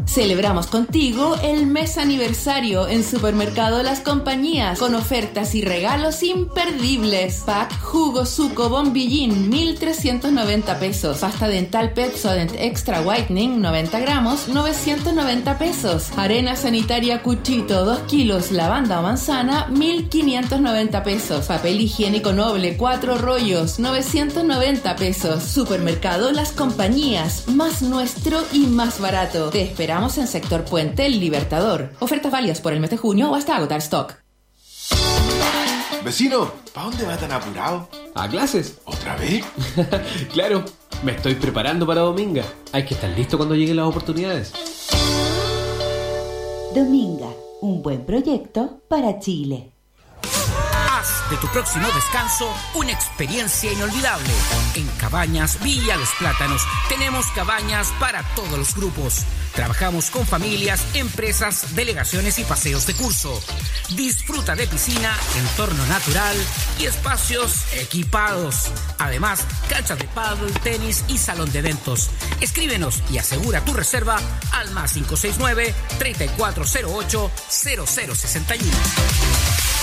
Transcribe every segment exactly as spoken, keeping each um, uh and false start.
Celebramos contigo el mes aniversario en Supermercado Las Compañías con ofertas y regalos imperdibles. Pack Jugo Suco Bombillín mil trescientos noventa pesos. Pasta dental Pepsodent Extra Whitening noventa gramos novecientos noventa pesos. Arena sanitaria Cuchito dos kilos lavanda o manzana mil quinientos noventa pesos. Papel higiénico Noble cuatro rollos novecientos noventa pesos. Supermercado Las Compañías, más nuestro y más barato. Te esperamos en sector Puente El Libertador. Ofertas válidas por el mes de junio o hasta agotar stock. Vecino, ¿para dónde va tan apurado? ¿A clases? ¿Otra vez? Claro, me estoy preparando para Dominga. Hay que estar listo cuando lleguen las oportunidades. Dominga, un buen proyecto para Chile. Haz de tu próximo descanso una experiencia inolvidable. En Cabañas Villa Los Plátanos tenemos cabañas para todos los grupos. Trabajamos con familias, empresas, delegaciones y paseos de curso. Disfruta de piscina, entorno natural y espacios equipados. Además, canchas de pádel, tenis y salón de eventos. Escríbenos y asegura tu reserva al más cinco seis nueve, tres cuatro cero ocho, cero cero seis uno.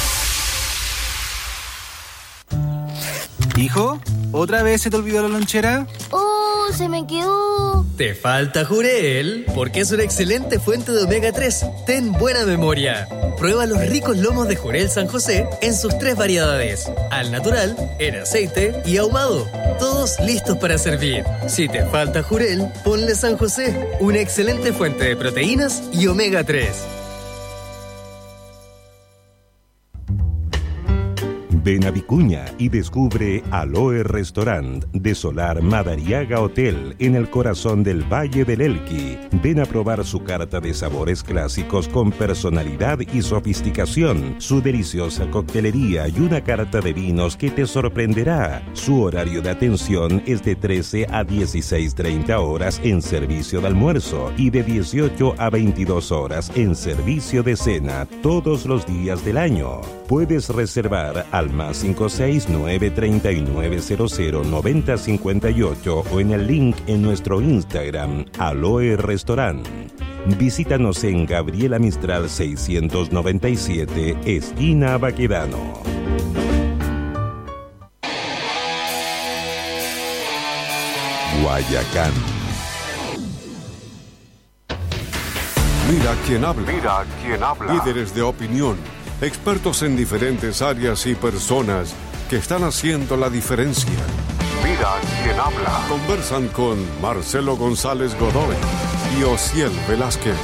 Hijo, ¿otra vez se te olvidó la lonchera? ¡Oh, se me quedó! Te falta Jurel, porque es una excelente fuente de omega tres. Ten buena memoria. Prueba los ricos lomos de Jurel San José en sus tres variedades: al natural, en aceite y ahumado. Todos listos para servir. Si te falta Jurel, ponle San José, una excelente fuente de proteínas y omega tres. Ven a Vicuña y descubre Aloe Restaurant de Solar Madariaga Hotel en el corazón del Valle del Elqui. Ven a probar su carta de sabores clásicos con personalidad y sofisticación, su deliciosa coctelería y una carta de vinos que te sorprenderá. Su horario de atención es de trece a dieciséis treinta horas en servicio de almuerzo y de dieciocho a veintidós horas en servicio de cena todos los días del año. Puedes reservar al más cinco seis nueve tres nueve cero cero nueve cero cinco ocho o en el link en nuestro Instagram, Aloe Restaurant. Visítanos en Gabriela Mistral seiscientos noventa y siete, esquina Baquedano. Guayacán. Mira quién habla. Mira quién habla. Líderes de opinión, expertos en diferentes áreas y personas que están haciendo la diferencia. Mira quién habla. Conversan con Marcelo González Godoy y Osiel Velázquez.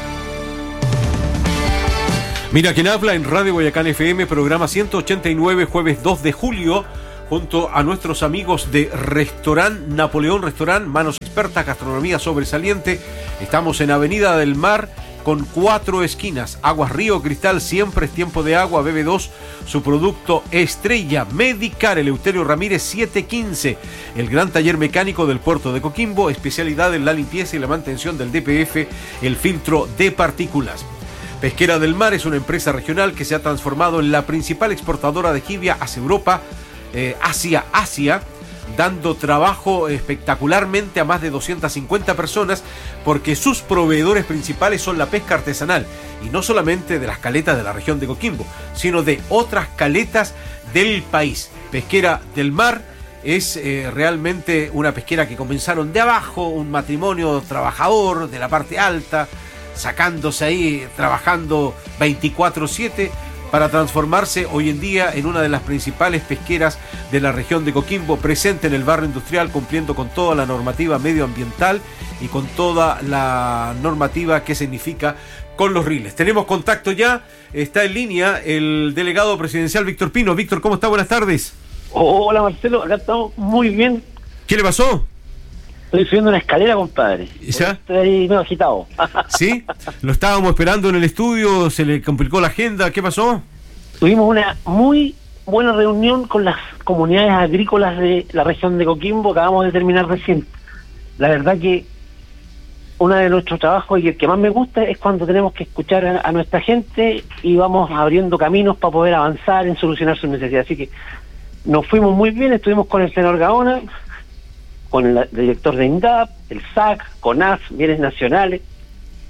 Mira quién habla en Radio Guayacán F M, programa ciento ochenta y nueve, jueves dos de julio, junto a nuestros amigos de Restaurant Napoleón Restaurant, manos expertas, gastronomía sobresaliente. Estamos en Avenida del Mar, con cuatro esquinas. Aguas Río Cristal, siempre es tiempo de agua. B B dos, su producto estrella. Medicar, Eleuterio Ramírez setecientos quince. El gran taller mecánico del puerto de Coquimbo, especialidad en la limpieza y la mantención del D P F, el filtro de partículas. Pesquera del Mar es una empresa regional que se ha transformado en la principal exportadora de jibia hacia Europa, eh, hacia Asia, dando trabajo espectacularmente a más de doscientas cincuenta personas, porque sus proveedores principales son la pesca artesanal, y no solamente de las caletas de la región de Coquimbo, sino de otras caletas del país. Pesquera del Mar es eh, realmente una pesquera que comenzaron de abajo, un matrimonio trabajador de la parte alta, sacándose ahí, trabajando veinticuatro siete, para transformarse hoy en día en una de las principales pesqueras de la región de Coquimbo, presente en el barrio industrial, cumpliendo con toda la normativa medioambiental y con toda la normativa que significa con los riles. Tenemos contacto ya, está en línea el delegado presidencial Víctor Pino. Víctor, ¿cómo está? Buenas tardes. Hola Marcelo, acá estamos muy bien. ¿Qué le pasó? Estoy subiendo una escalera, compadre. ¿Ya? Estoy ahí medio agitado. ¿Sí? Lo estábamos esperando en el estudio, se le complicó la agenda, ¿qué pasó? Tuvimos una muy buena reunión con las comunidades agrícolas de la región de Coquimbo, acabamos de terminar recién. La verdad que uno de nuestros trabajos y el que más me gusta es cuando tenemos que escuchar a, a nuestra gente y vamos abriendo caminos para poder avanzar en solucionar sus necesidades. Así que nos fuimos muy bien, estuvimos con el senador Gaona, con el director de INDAP, el S A C, CONAF, Bienes Nacionales,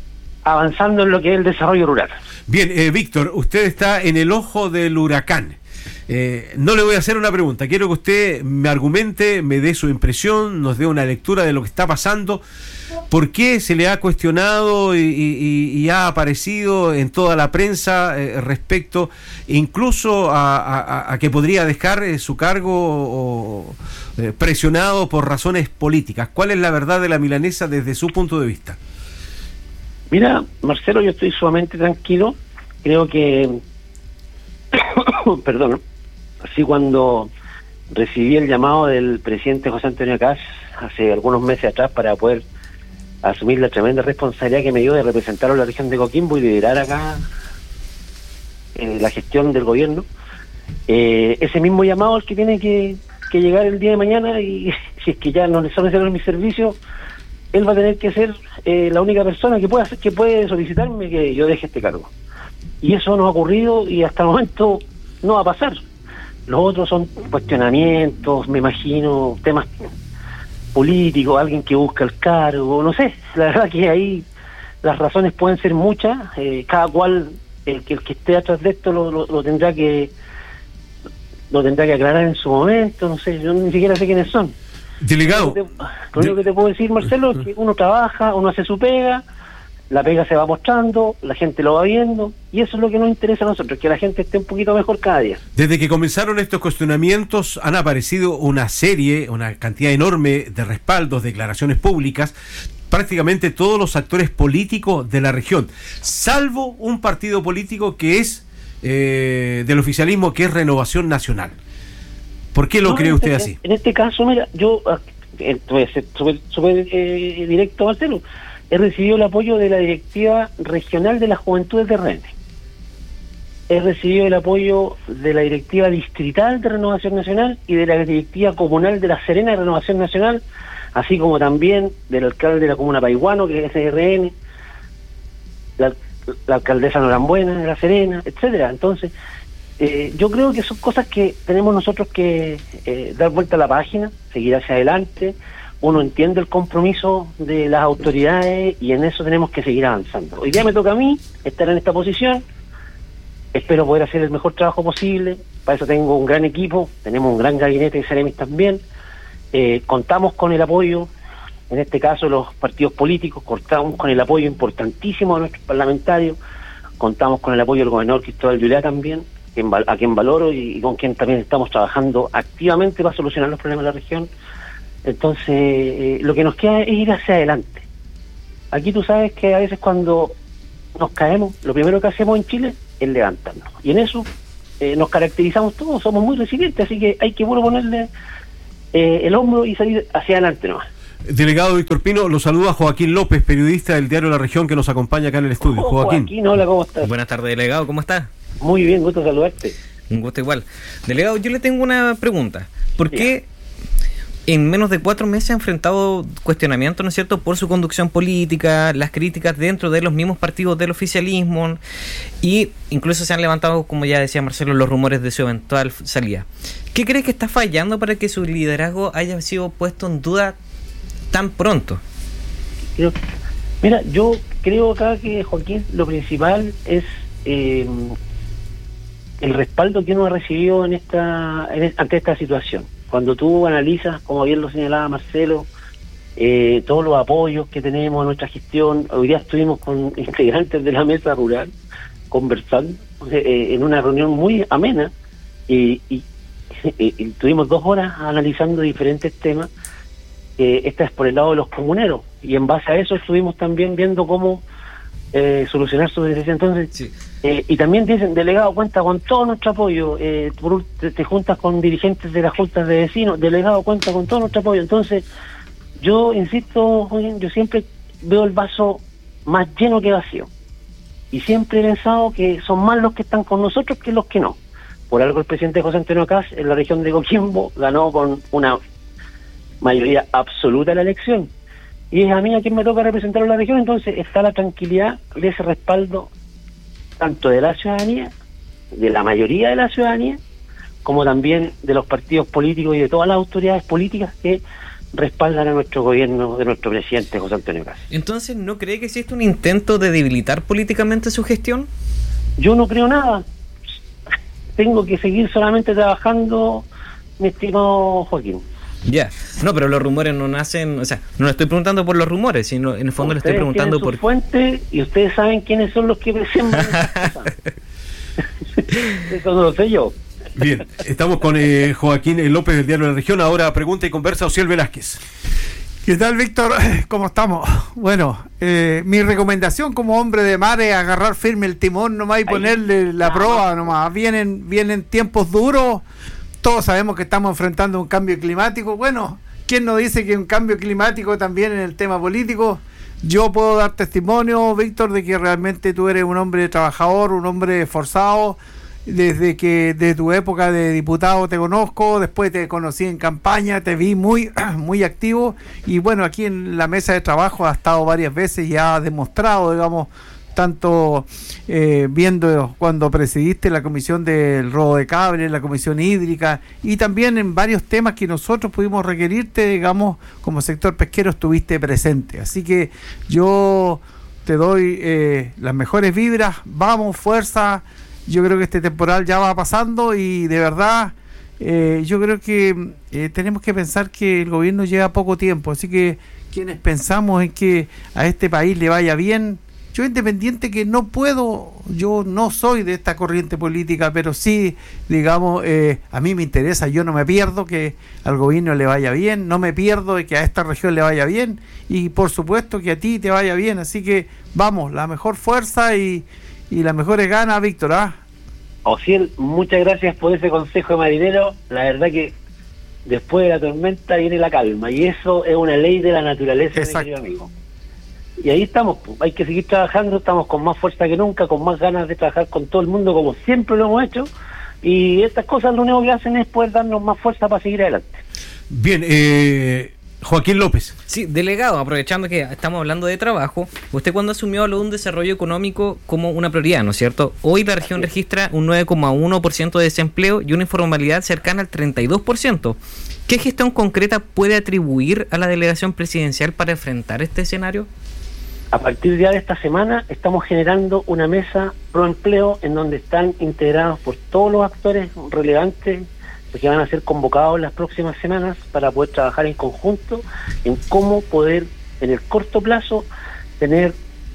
avanzando en lo que es el desarrollo rural. Bien, eh, Víctor, usted está en el ojo del huracán. Eh, no le voy a hacer una pregunta, quiero que usted me argumente, me dé su impresión, nos dé una lectura de lo que está pasando. ¿Por qué se le ha cuestionado y, y, y ha aparecido en toda la prensa eh, respecto incluso a, a, a que podría dejar eh, su cargo o, eh, presionado por razones políticas? ¿Cuál es la verdad de la milanesa desde su punto de vista? Mira, Marcelo, yo estoy sumamente tranquilo. Creo que, perdón, así cuando recibí el llamado del presidente José Antonio Kast hace algunos meses atrás para poder asumir la tremenda responsabilidad que me dio de representar a la región de Coquimbo y liderar acá eh, la gestión del gobierno, eh, ese mismo llamado el que tiene que, que llegar el día de mañana, y si es que ya no le son necesarios mis servicios, él va a tener que ser eh, la única persona que puede hacer, que puede solicitarme que yo deje este cargo. Y eso no ha ocurrido y hasta el momento no va a pasar. Los otros son cuestionamientos, me imagino, temas políticos, alguien que busca el cargo, no sé. La verdad que ahí las razones pueden ser muchas, eh, cada cual, el que el que esté atrás de esto lo, lo, lo tendrá que lo tendrá que aclarar en su momento, no sé, yo ni siquiera sé quiénes son. Delegado. Lo único que te, lo único que te puedo decir, Marcelo, es que uno trabaja, uno hace su pega, la pega se va mostrando, la gente lo va viendo, y eso es lo que nos interesa a nosotros, que la gente esté un poquito mejor cada día. Desde que comenzaron estos cuestionamientos han aparecido una serie, una cantidad enorme de respaldos, declaraciones públicas, prácticamente todos los actores políticos de la región, salvo un partido político que es eh, del oficialismo, que es Renovación Nacional. ¿Por qué lo no, cree usted este, así? En este caso, mira, yo eh, voy a ser súper super, eh, directo, Marcelo. He recibido el apoyo de la Directiva Regional de las Juventudes de R N. He recibido el apoyo de la Directiva Distrital de Renovación Nacional y de la Directiva Comunal de La Serena de Renovación Nacional, así como también del alcalde de la comuna Paiguano, que es de R N, la, la alcaldesa Norambuena de La Serena, etcétera. Entonces, eh, yo creo que son cosas que tenemos nosotros que eh, dar vuelta a la página, seguir hacia adelante. Uno entiende el compromiso de las autoridades y en eso tenemos que seguir avanzando. Hoy día me toca a mí estar en esta posición, espero poder hacer el mejor trabajo posible, para eso tengo un gran equipo, tenemos un gran gabinete de Ceremis también, eh, contamos con el apoyo, en este caso los partidos políticos, contamos con el apoyo importantísimo de nuestros parlamentarios, contamos con el apoyo del gobernador Cristóbal Yulea también, a quien valoro y con quien también estamos trabajando activamente para solucionar los problemas de la región. Entonces, eh, lo que nos queda es ir hacia adelante. Aquí tú sabes que a veces cuando nos caemos, lo primero que hacemos en Chile es levantarnos. Y en eso eh, nos caracterizamos todos, somos muy resilientes, así que hay que bueno ponerle eh, el hombro y salir hacia adelante nomás. Delegado Víctor Pino, lo saluda Joaquín López, periodista del diario La Región, que nos acompaña acá en el estudio. Oh, Joaquín. Joaquín, hola, ¿cómo estás? Buenas tardes, delegado, ¿cómo está? Muy bien, gusto saludarte. Un gusto igual. Delegado, yo le tengo una pregunta. ¿Por qué en menos de cuatro meses ha enfrentado cuestionamientos, ¿no es cierto?, por su conducción política, las críticas dentro de los mismos partidos del oficialismo, y incluso se han levantado, como ya decía Marcelo, los rumores de su eventual salida? ¿Qué cree que está fallando para que su liderazgo haya sido puesto en duda tan pronto? Creo, mira, yo creo acá que, Joaquín, lo principal es eh, el respaldo que uno ha recibido en esta en, ante esta situación. Cuando tú analizas, como bien lo señalaba Marcelo, eh, todos los apoyos que tenemos en nuestra gestión, hoy día estuvimos con integrantes de la mesa rural conversando eh, en una reunión muy amena y, y, y, y tuvimos dos horas analizando diferentes temas. Eh, esta es por el lado de los comuneros y en base a eso estuvimos también viendo cómo eh, solucionar su necesidad. Entonces, sí. eh, y también dicen, delegado, cuenta con todo nuestro apoyo, eh, por, te, te juntas con dirigentes de las juntas de vecinos, delegado, cuenta con todo nuestro apoyo. Entonces, yo insisto, yo siempre veo el vaso más lleno que vacío y siempre he pensado que son más los que están con nosotros que los que no. Por algo el presidente José Antonio Kast en la región de Coquimbo ganó con una mayoría absoluta de la elección, y es a mí a quien me toca representar a la región. Entonces está la tranquilidad de ese respaldo tanto de la ciudadanía, de la mayoría de la ciudadanía, como también de los partidos políticos y de todas las autoridades políticas que respaldan a nuestro gobierno de nuestro presidente José Antonio Kast. Entonces, ¿no cree que existe un intento de debilitar políticamente su gestión? Yo no creo nada. Tengo que seguir solamente trabajando, mi estimado Joaquín. Ya, no, pero los rumores no nacen, o sea, no le estoy preguntando por los rumores, sino en el fondo le estoy preguntando por... fuente y ustedes saben quiénes son los que presentan esas cosas. Eso no lo sé yo. Bien, estamos con eh, Joaquín López del Diario de la Región. Ahora pregunta y conversa Ociel Velázquez. ¿Qué tal, Víctor? ¿Cómo estamos? Bueno, eh, mi recomendación como hombre de mar es agarrar firme el timón nomás y Ahí. ponerle la proa nomás. Vienen, vienen tiempos duros. Todos sabemos que estamos enfrentando un cambio climático. Bueno, ¿quién nos dice que un cambio climático también en el tema político? Yo puedo dar testimonio, Víctor, de que realmente tú eres un hombre trabajador, un hombre esforzado. Desde que de tu época de diputado te conozco, después te conocí en campaña, te vi muy, muy activo. Y bueno, aquí en la mesa de trabajo has estado varias veces y has demostrado, digamos, tanto eh, viendo cuando presidiste la comisión del robo de cables, la comisión hídrica y también en varios temas que nosotros pudimos requerirte, digamos, como sector pesquero estuviste presente. Así que yo te doy eh, las mejores vibras, vamos, fuerza. Yo creo que este temporal ya va pasando y de verdad eh, yo creo que eh, tenemos que pensar que el gobierno lleva poco tiempo, así que quienes pensamos en que a este país le vaya bien, yo independiente que no puedo, yo no soy de esta corriente política, pero sí, digamos, eh, a mí me interesa, yo no me pierdo que al gobierno le vaya bien, no me pierdo de que a esta región le vaya bien y por supuesto que a ti te vaya bien, así que vamos, la mejor fuerza y y las mejores ganas, Víctor. ¿ah? Ociel, muchas gracias por ese consejo de marinero. La verdad que después de la tormenta viene la calma y eso es una ley de la naturaleza, mi querido amigo. Y ahí estamos, hay que seguir trabajando, estamos con más fuerza que nunca, con más ganas de trabajar con todo el mundo como siempre lo hemos hecho y estas cosas lo único que hacen es poder darnos más fuerza para seguir adelante. Bien, eh... Joaquín López. Sí, delegado, aprovechando que estamos hablando de trabajo, usted cuando asumió habló de un desarrollo económico como una prioridad, ¿no es cierto? Hoy la región registra un nueve coma uno por ciento de desempleo y una informalidad cercana al treinta y dos por ciento. ¿Qué gestión concreta puede atribuir a la delegación presidencial para enfrentar este escenario? A partir ya de esta semana estamos generando una mesa pro empleo en donde están integrados por todos los actores relevantes que van a ser convocados en las próximas semanas para poder trabajar en conjunto en cómo poder en el corto plazo tener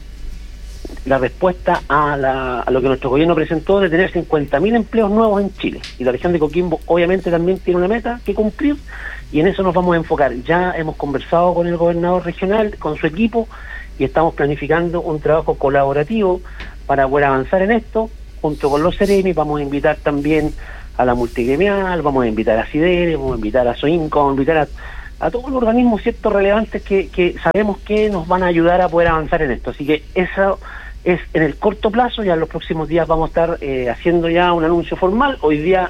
la respuesta a, la, a lo que nuestro gobierno presentó de tener cincuenta mil empleos nuevos en Chile y la región de Coquimbo obviamente también tiene una meta que cumplir y en eso nos vamos a enfocar. Ya hemos conversado con el gobernador regional, con su equipo y estamos planificando un trabajo colaborativo para poder avanzar en esto junto con los Ceremi. Vamos a invitar también a la multigremial, vamos a invitar a CIDERE, vamos a invitar a SOINCO, vamos a invitar a, a todos los organismos ciertos relevantes que, que sabemos que nos van a ayudar a poder avanzar en esto. Así que eso es en el corto plazo, ya en los próximos días vamos a estar eh, haciendo ya un anuncio formal. Hoy día,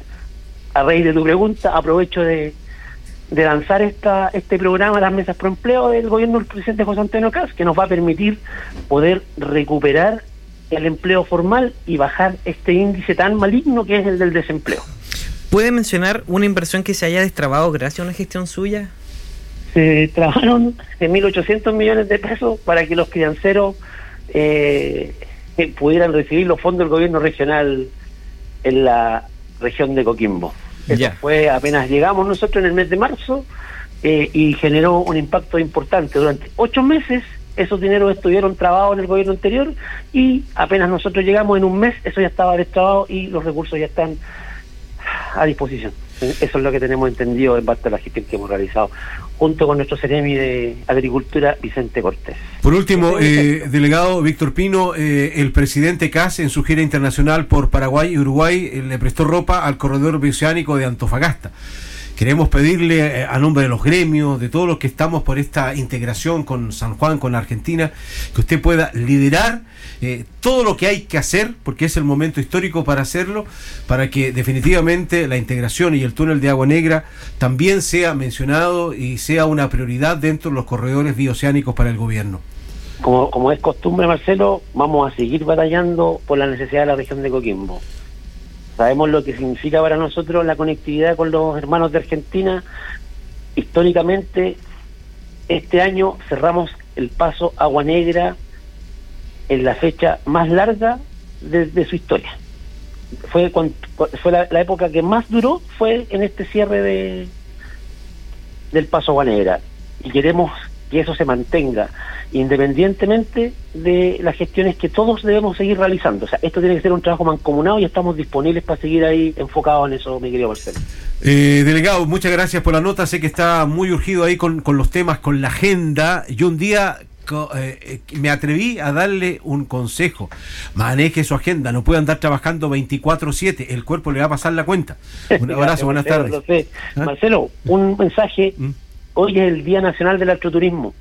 a raíz de tu pregunta, aprovecho de, de lanzar esta este programa, las mesas pro empleo del gobierno del presidente José Antonio Kast, que nos va a permitir poder recuperar el empleo formal y bajar este índice tan maligno que es el del desempleo. ¿Puede mencionar una inversión que se haya destrabado gracias a una gestión suya? Se trabajaron en mil ochocientos millones de pesos para que los crianceros eh, pudieran recibir los fondos del gobierno regional en la región de Coquimbo. Eso yeah. fue apenas llegamos nosotros en el mes de marzo eh, y generó un impacto importante. Durante ocho meses esos dineros estuvieron trabados en el gobierno anterior y apenas nosotros llegamos en un mes, eso ya estaba destrabado y los recursos ya están a disposición. Eso es lo que tenemos entendido en parte de la gestión que hemos realizado junto con nuestro Ceremi de Agricultura, Vicente Cortés. Por último, eh, delegado Víctor Pino, eh, el presidente Kast en su gira internacional por Paraguay y Uruguay eh, le prestó ropa al corredor bioceánico de Antofagasta. Queremos pedirle a nombre de los gremios, de todos los que estamos por esta integración con San Juan, con Argentina, que usted pueda liderar eh, todo lo que hay que hacer, porque es el momento histórico para hacerlo, para que definitivamente la integración y el túnel de Agua Negra también sea mencionado y sea una prioridad dentro de los corredores bioceánicos para el gobierno. Como, como es costumbre, Marcelo, vamos a seguir batallando por la necesidad de la región de Coquimbo. Sabemos lo que significa para nosotros la conectividad con los hermanos de Argentina históricamente este año cerramos el paso Agua Negra en la fecha más larga de, de su historia. Fue, con, fue la, la época que más duró, fue en este cierre de del paso Agua Negra, y queremos que eso se mantenga independientemente de las gestiones que todos debemos seguir realizando. O sea, esto tiene que ser un trabajo mancomunado y estamos disponibles para seguir ahí enfocados en eso, mi querido Marcelo. Eh, delegado, muchas gracias por la nota. Sé que está muy urgido ahí con, con los temas, con la agenda. Yo un día eh, me atreví a darle un consejo: maneje su agenda, no puede andar trabajando veinticuatro siete, el cuerpo le va a pasar la cuenta. Un abrazo, buenas Marcelo, tardes. Lo sé. ¿Ah? Marcelo, un mensaje. ¿Mm? Hoy es el Día Nacional del Astroturismo.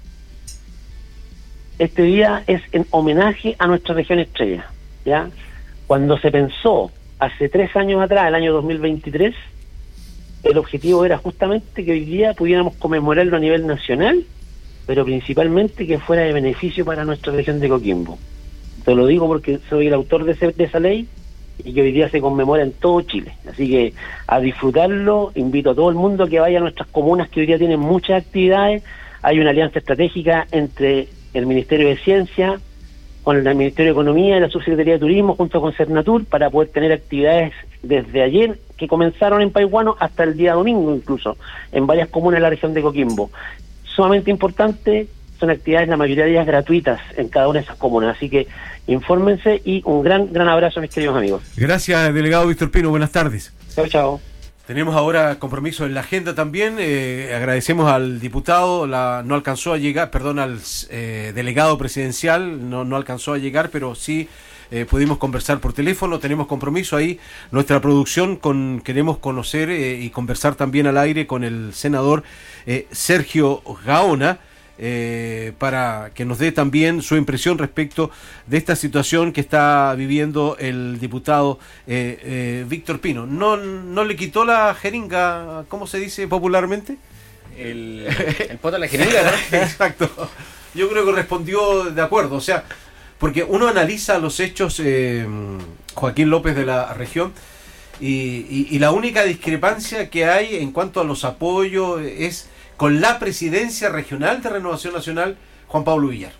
Este día es en homenaje a nuestra región estrella, ¿ya? Cuando se pensó hace tres años atrás, el año dos mil veintitrés, el objetivo era justamente que hoy día pudiéramos conmemorarlo a nivel nacional, pero principalmente que fuera de beneficio para nuestra región de Coquimbo. Te lo digo porque soy el autor de, ese, de esa ley, y que hoy día se conmemora en todo Chile. Así que a disfrutarlo, invito a todo el mundo a que vaya a nuestras comunas que hoy día tienen muchas actividades. Hay una alianza estratégica entre el Ministerio de Ciencia con el Ministerio de Economía y la Subsecretaría de Turismo junto con Cernatur para poder tener actividades desde ayer, que comenzaron en Paihuano, hasta el día domingo incluso, en varias comunas de la región de Coquimbo. Sumamente importante, son actividades, la mayoría de ellas gratuitas en cada una de esas comunas, así que infórmense, y un gran, gran abrazo, mis queridos amigos. Gracias, delegado Víctor Pino, buenas tardes. Chao, chao. Tenemos ahora compromiso en la agenda también. Eh, agradecemos al diputado, la, no alcanzó a llegar, perdón, al eh, delegado presidencial, no, no alcanzó a llegar, pero sí eh, pudimos conversar por teléfono. Tenemos compromiso ahí, nuestra producción, con queremos conocer eh, y conversar también al aire con el senador eh, Sergio Gaona, Eh, para que nos dé también su impresión respecto de esta situación que está viviendo el diputado eh, eh, Víctor Pino. ¿No, ¿No le quitó la jeringa, cómo se dice popularmente? El, el poto de la jeringa, ¿no? Exacto. Yo creo que respondió de acuerdo, o sea, porque uno analiza los hechos, eh, Joaquín López, de la región, y, y, y la única discrepancia que hay en cuanto a los apoyos es con la presidencia regional de Renovación Nacional, Juan Pablo Villar.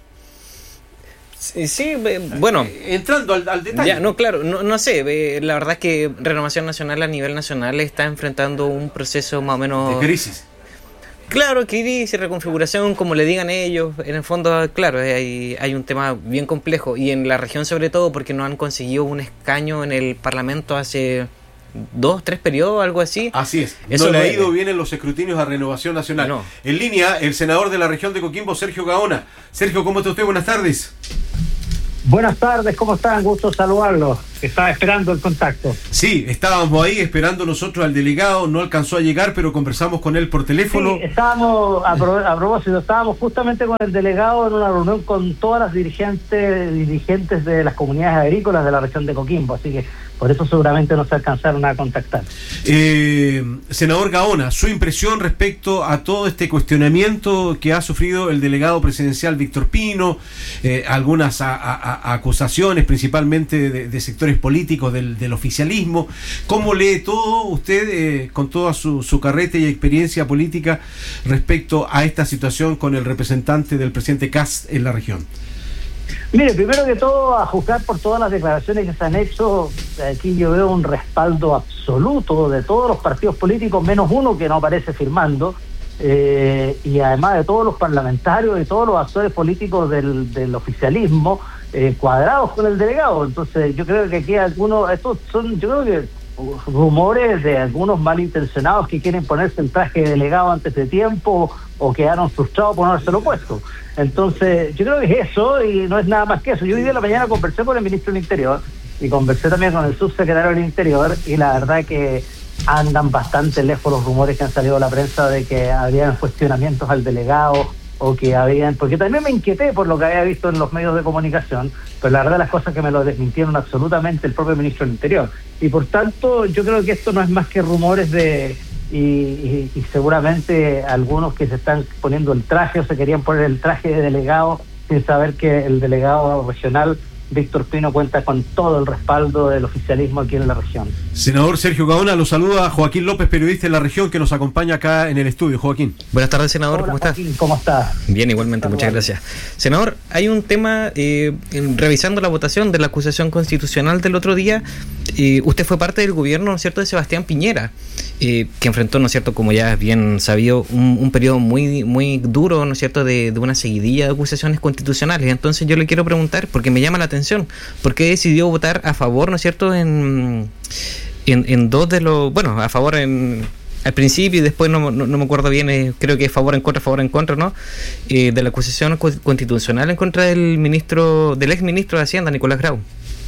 Sí, sí, bueno. Entrando al, al detalle. Ya, no, claro, no, no sé, la verdad es que Renovación Nacional a nivel nacional está enfrentando un proceso más o menos... de crisis. Claro, crisis y reconfiguración, como le digan ellos, en el fondo, claro, hay, hay un tema bien complejo, y en la región sobre todo porque no han conseguido un escaño en el Parlamento hace... dos, tres periodos, algo así. Así es. Eso no le ha duele. ido bien en los escrutinios a Renovación Nacional. No. En línea, el senador de la región de Coquimbo, Sergio Gaona. Sergio, ¿cómo está usted? Buenas tardes. Buenas tardes, ¿cómo están? Gusto saludarlos. Estaba esperando el contacto. Sí, estábamos ahí esperando nosotros al delegado, no alcanzó a llegar, pero conversamos con él por teléfono. Sí, estábamos, a, pro, a propósito, estábamos justamente con el delegado en una reunión con todas las dirigentes dirigentes de las comunidades agrícolas de la región de Coquimbo, así que por eso seguramente no se alcanzaron a contactar. Eh, senador Gaona, su impresión respecto a todo este cuestionamiento que ha sufrido el delegado presidencial Víctor Pino, eh, algunas a, a, a acusaciones principalmente de, de sectores políticos del, del oficialismo. ¿Cómo lee todo usted, eh, con toda su, su carrete y experiencia política, respecto a esta situación con el representante del presidente Kast en la región? Mire, primero que todo, a juzgar por todas las declaraciones que se han hecho, aquí yo veo un respaldo absoluto de todos los partidos políticos, menos uno que no aparece firmando, eh, y además de todos los parlamentarios y todos los actores políticos del, del oficialismo, eh, cuadrados con el delegado. Entonces yo creo que aquí algunos, estos son, yo creo que rumores de algunos malintencionados que quieren ponerse el traje de delegado antes de tiempo o quedaron frustrados por no habérselo puesto. Entonces yo creo que es eso, y no es nada más que eso. Yo hoy día de la mañana conversé con el ministro del Interior y conversé también con el subsecretario del Interior, y la verdad que andan bastante lejos los rumores que han salido a la prensa de que habían cuestionamientos al delegado, o que habían, porque también me inquieté por lo que había visto en los medios de comunicación, pero la verdad las cosas que me lo desmintieron absolutamente el propio ministro del Interior, y por tanto yo creo que esto no es más que rumores de y, y, y seguramente algunos que se están poniendo el traje o se querían poner el traje de delegado sin saber que el delegado regional Víctor Pino cuenta con todo el respaldo del oficialismo aquí en la región. Senador Sergio Gaona, lo saluda Joaquín López, periodista en la región, que nos acompaña acá en el estudio. Joaquín. Buenas tardes, senador. Hola, ¿Cómo Joaquín, estás? ¿Cómo estás? Bien, igualmente, Está muchas bueno. gracias. Senador, hay un tema, eh, en- revisando la votación de la acusación constitucional del otro día, eh, usted fue parte del gobierno, ¿no es cierto?, de Sebastián Piñera, eh, que enfrentó, ¿no es cierto?, como ya es bien sabido, un, un periodo muy muy duro, ¿no es cierto?, de, de una seguidilla de acusaciones constitucionales. Entonces yo le quiero preguntar, porque me llama la atención, ¿por qué decidió votar a favor, ¿no es cierto?, en, en, en dos de los, bueno, a favor en... al principio y después no, no, no me acuerdo bien, eh, creo que es favor en contra, favor en contra, ¿no? Eh, de la acusación co- constitucional en contra del ministro, del ex ministro de Hacienda, Nicolás Grau.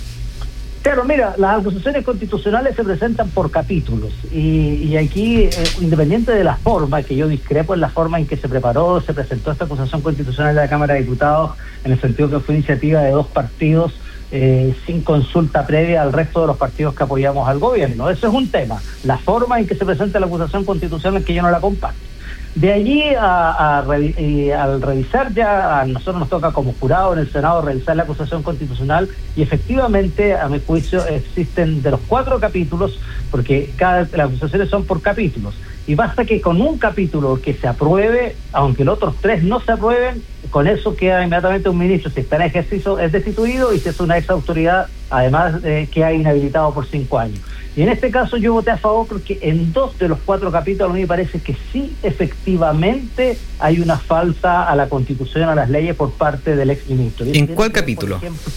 Claro, mira, las acusaciones constitucionales se presentan por capítulos y, y aquí, eh, independiente de la forma, que yo discrepo en la forma en que se preparó, se presentó esta acusación constitucional de la Cámara de Diputados, en el sentido que fue iniciativa de dos partidos eh, sin consulta previa al resto de los partidos que apoyamos al gobierno. Eso es un tema. La forma en que se presenta la acusación constitucional es que yo no la comparto. De allí a, a revi- y al revisar ya, a nosotros nos toca como jurado en el Senado revisar la acusación constitucional y efectivamente, a mi juicio, existen de los cuatro capítulos, porque cada las acusaciones son por capítulos, y basta que con un capítulo que se apruebe, aunque los otros tres no se aprueben, con eso queda inmediatamente un ministro, si está en ejercicio, es destituido, y si es una ex autoridad, además eh, queda inhabilitado por cinco años. Y en este caso yo voté a favor porque en dos de los cuatro capítulos a mí me parece que sí, efectivamente, hay una falta a la Constitución, a las leyes por parte del exministro. ¿En cuál capítulo?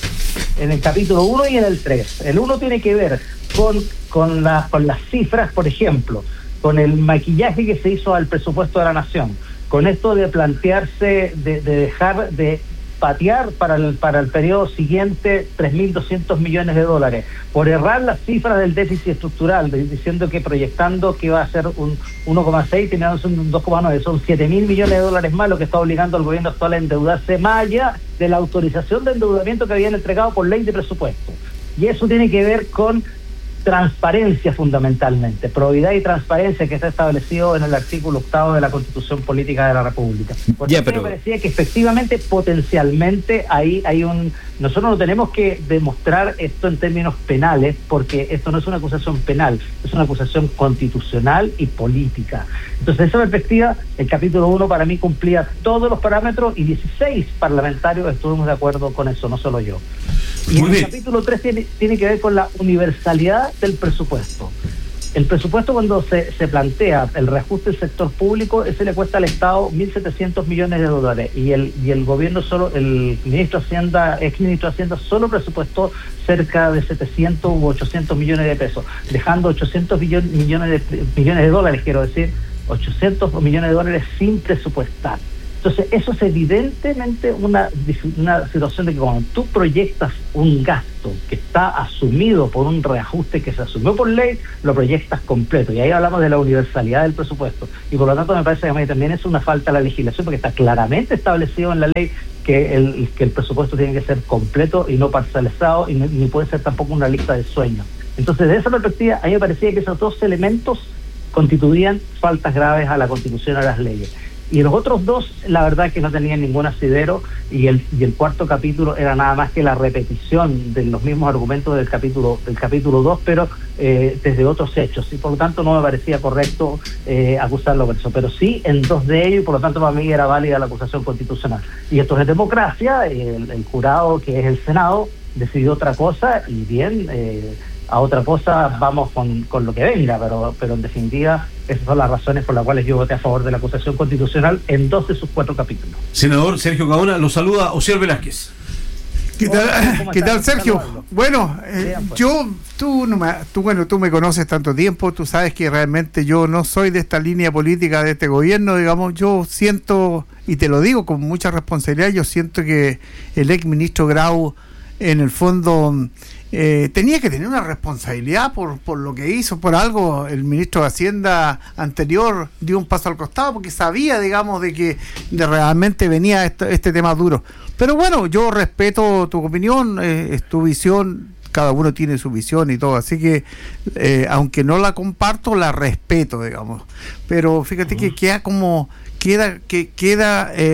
En el capítulo uno y en el tres. El uno tiene que ver con, con, la, con las cifras, por ejemplo, con el maquillaje que se hizo al presupuesto de la Nación, con esto de plantearse, de, de dejar de patear para el, para el periodo siguiente tres mil doscientos millones de dólares, por errar las cifras del déficit estructural, de, diciendo que proyectando que iba a ser un uno coma seis, terminaron siendo un dos coma nueve, son siete mil millones de dólares más, lo que está obligando al gobierno actual a endeudarse más allá de la autorización de endeudamiento que habían entregado por ley de presupuesto. Y eso tiene que ver con transparencia fundamentalmente, probidad y transparencia que está establecido en el artículo octavo de la Constitución Política de la República. Por Ya, tanto, pero- me parecía que efectivamente, potencialmente, ahí hay un... Nosotros no tenemos que demostrar esto en términos penales, porque esto no es una acusación penal, es una acusación constitucional y política. Entonces, de esa perspectiva, el capítulo uno para mí cumplía todos los parámetros y dieciséis parlamentarios estuvimos de acuerdo con eso, no solo yo. Y Muy en el bien. capítulo tres tiene, tiene que ver con la universalidad del presupuesto. El presupuesto, cuando se, se plantea el reajuste del sector público, ese le cuesta al Estado mil setecientos millones de dólares y el y el gobierno solo, el ministro de Hacienda, ex ministro de Hacienda, solo presupuestó cerca de setecientos u ochocientos millones de pesos, dejando ochocientos millones, millones de millones de dólares, quiero decir, ochocientos millones de dólares sin presupuestar. Entonces, eso es evidentemente una, una situación de que cuando tú proyectas un gasto que está asumido por un reajuste que se asumió por ley, lo proyectas completo. Y ahí hablamos de la universalidad del presupuesto. Y por lo tanto me parece que a mí también es una falta a la legislación, porque está claramente establecido en la ley que el, que el presupuesto tiene que ser completo y no parcelizado, y no, ni puede ser tampoco una lista de sueños. Entonces, de esa perspectiva, a mí me parecía que esos dos elementos constituían faltas graves a la Constitución y a las leyes. Y los otros dos, la verdad que no tenían ningún asidero, y el y el cuarto capítulo era nada más que la repetición de los mismos argumentos del capítulo del capítulo dos, pero eh, desde otros hechos, y por lo tanto no me parecía correcto eh, acusarlo por eso, pero sí en dos de ellos, y por lo tanto para mí era válida la acusación constitucional. Y esto es democracia, el, el jurado, que es el Senado, decidió otra cosa, y bien, eh, a otra cosa vamos con, con lo que venga, pero pero en definitiva esas son las razones por las cuales yo voté a favor de la acusación constitucional en dos de sus cuatro capítulos. Senador Sergio Gaona, lo saluda Osiel Velázquez. ¿Qué tal, ¿Cómo ¿qué estás? tal, Sergio? Saludarlo. Bueno, eh, Bien, pues. yo, tú, no me, tú, bueno, tú me conoces tanto tiempo, tú sabes que realmente yo no soy de esta línea política de este gobierno, digamos, yo siento, y te lo digo con mucha responsabilidad, yo siento que el ex ministro Grau, en el fondo, eh, tenía que tener una responsabilidad por, por lo que hizo, por algo. El ministro de Hacienda anterior dio un paso al costado porque sabía, digamos, de que de realmente venía este, este tema duro. Pero bueno, yo respeto tu opinión, eh, es tu visión, cada uno tiene su visión y todo, así que eh, aunque no la comparto, la respeto, digamos. Pero fíjate uh-huh. que queda como, queda, que queda... Eh,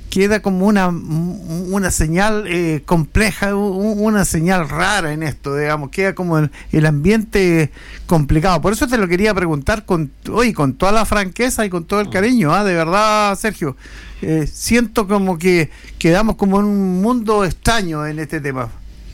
queda como una una señal eh, compleja, una señal rara en esto, digamos, queda como el, el ambiente complicado. Por eso te lo quería preguntar con hoy con toda la franqueza y con todo el cariño, ¿eh? De verdad, Sergio, eh, siento como que quedamos como en un mundo extraño en este tema.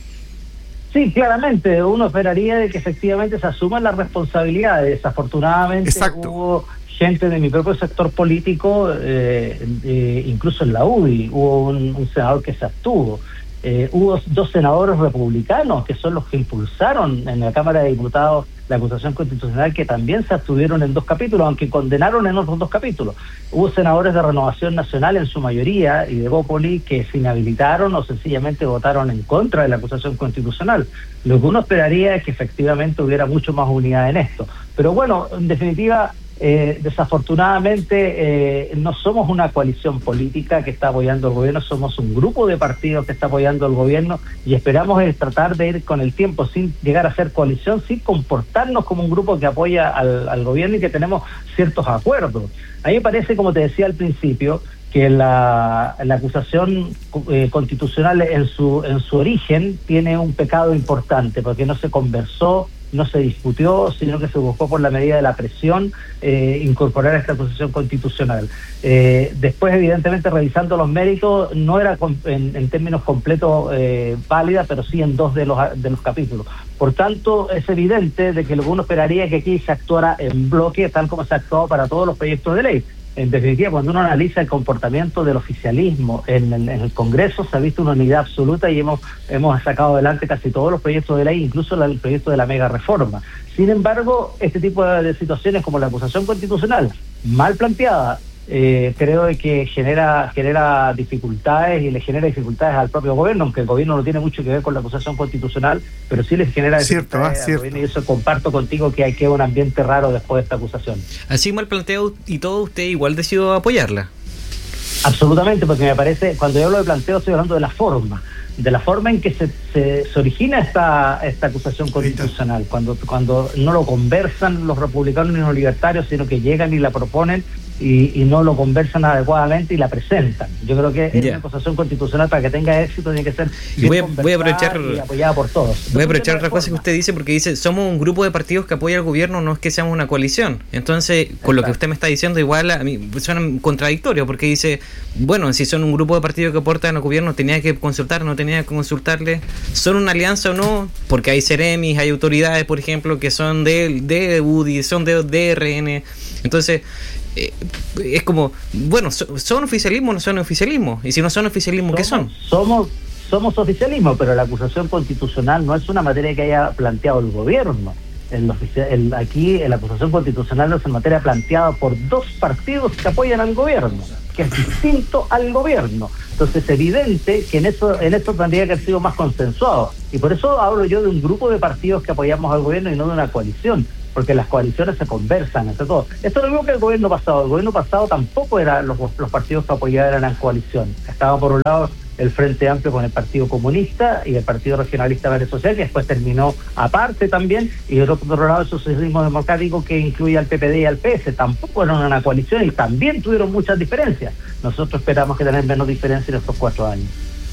Sí, claramente, uno esperaría de que efectivamente se asuman las responsabilidades. Desafortunadamente Exacto. hubo gente de mi propio sector político, eh, eh, incluso en la U D I, hubo un, un senador que se abstuvo. Eh, hubo dos senadores republicanos que son los que impulsaron en la Cámara de Diputados la acusación constitucional, que también se abstuvieron en dos capítulos, aunque condenaron en otros dos capítulos. Hubo senadores de Renovación Nacional en su mayoría y de Bópoli que se inhabilitaron o sencillamente votaron en contra de la acusación constitucional. Lo que uno esperaría es que efectivamente hubiera mucho más unidad en esto. Pero bueno, en definitiva, Eh, desafortunadamente eh, no somos una coalición política que está apoyando al gobierno, somos un grupo de partidos que está apoyando al gobierno y esperamos es tratar de ir con el tiempo sin llegar a ser coalición, sin comportarnos como un grupo que apoya al, al gobierno y que tenemos ciertos acuerdos. A mí me parece, como te decía al principio, que la, la acusación eh, constitucional en su en su origen tiene un pecado importante, porque no se conversó, no se discutió, sino que se buscó por la medida de la presión eh, incorporar esta acusación constitucional. Eh, después, evidentemente, revisando los méritos, no era con, en, en términos completos eh, válida, pero sí en dos de los de los capítulos. Por tanto, es evidente de que lo que uno esperaría es que aquí se actuara en bloque, tal como se ha actuado para todos los proyectos de ley. En definitiva, cuando uno analiza el comportamiento del oficialismo en el, en el Congreso, se ha visto una unidad absoluta y hemos hemos sacado adelante casi todos los proyectos de ley, incluso la, el proyecto de la mega reforma. Sin embargo, este tipo de, de situaciones como la acusación constitucional, mal planteada, eh, creo que genera genera dificultades y le genera dificultades al propio gobierno, aunque el gobierno no tiene mucho que ver con la acusación constitucional, pero sí les genera cierto, dificultades ah, al cierto. gobierno, y eso comparto contigo que hay que un ambiente raro después de esta acusación. Así mal planteado y todo, usted igual decidió apoyarla. Absolutamente, porque me parece, cuando yo hablo de planteo estoy hablando de la forma, de la forma en que se, se, se origina esta esta acusación constitucional, cuando cuando no lo conversan los republicanos ni los libertarios, sino que llegan y la proponen y, y no lo conversan adecuadamente y la presentan. Yo creo que yeah. es una acusación constitucional, para que tenga éxito tiene que ser bien voy a, voy a aprovechar y apoyada por todos. Voy a aprovechar otra cosa que usted dice, porque dice, somos un grupo de partidos que apoya al gobierno, no es que seamos una coalición. Entonces, con Exacto. lo que usted me está diciendo, igual a mí suena contradictorio, porque dice, bueno, si son un grupo de partidos que aportan al gobierno, tenía que consultar, no tenía que consultarle, ¿son una alianza o no? Porque hay seremis, hay autoridades, por ejemplo, que son de, de U D I, son de D R N. Entonces, eh, es como, bueno, ¿son oficialismo o no son oficialismo? Y si no son oficialismo, ¿qué son? Somos somos oficialismo, pero la acusación constitucional no es una materia que haya planteado el gobierno. El, el, aquí la acusación constitucional es una materia planteada por dos partidos que apoyan al gobierno, que es distinto al gobierno. Entonces es evidente que en eso en esto tendría que haber sido más consensuado, y por eso hablo yo de un grupo de partidos que apoyamos al gobierno y no de una coalición, porque las coaliciones se conversan entre todos. Esto es lo mismo que el gobierno pasado. El gobierno pasado tampoco era los, los partidos que apoyaban eran coalición. Estaba por un lado el Frente Amplio con el Partido Comunista y el Partido Regionalista Verde Social, que después terminó aparte también, y del otro lado el Socialismo Democrático, que incluye al P P D y al P S, tampoco eran una coalición y también tuvieron muchas diferencias. Nosotros esperamos que tener menos diferencias en estos cuatro años.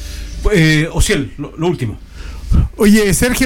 Eh, Ociel, lo, lo último. Oye, Sergio,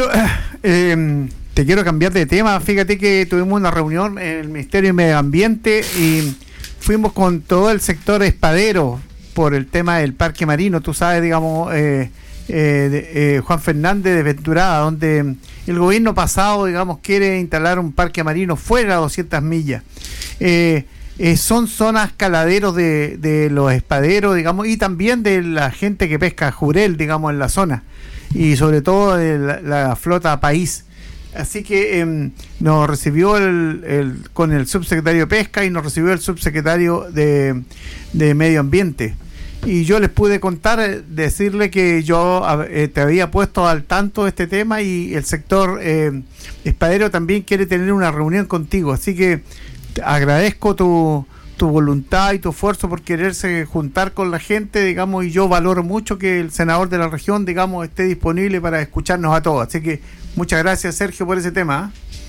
eh, te quiero cambiar de tema. Fíjate que tuvimos una reunión en el Ministerio de Medio Ambiente y fuimos con todo el sector espadero por el tema del parque marino. Tú sabes, digamos, eh, eh, de, eh, Juan Fernández de Venturada, donde el gobierno pasado, digamos, quiere instalar un parque marino fuera de doscientas millas. Eh, eh, son zonas caladeros de, de los espaderos, digamos, y también de la gente que pesca jurel, digamos, en la zona, y sobre todo de la, la flota país. Así que eh, nos recibió el, el con el subsecretario de Pesca y nos recibió el subsecretario de, de Medio Ambiente. Y yo les pude contar, decirle que yo eh, te había puesto al tanto de este tema, y el sector eh, espadero también quiere tener una reunión contigo. Así que te agradezco tu, tu voluntad y tu esfuerzo por quererse juntar con la gente, digamos, y yo valoro mucho que el senador de la región, digamos, esté disponible para escucharnos a todos. Así que muchas gracias, Sergio, por ese tema. ¿eh?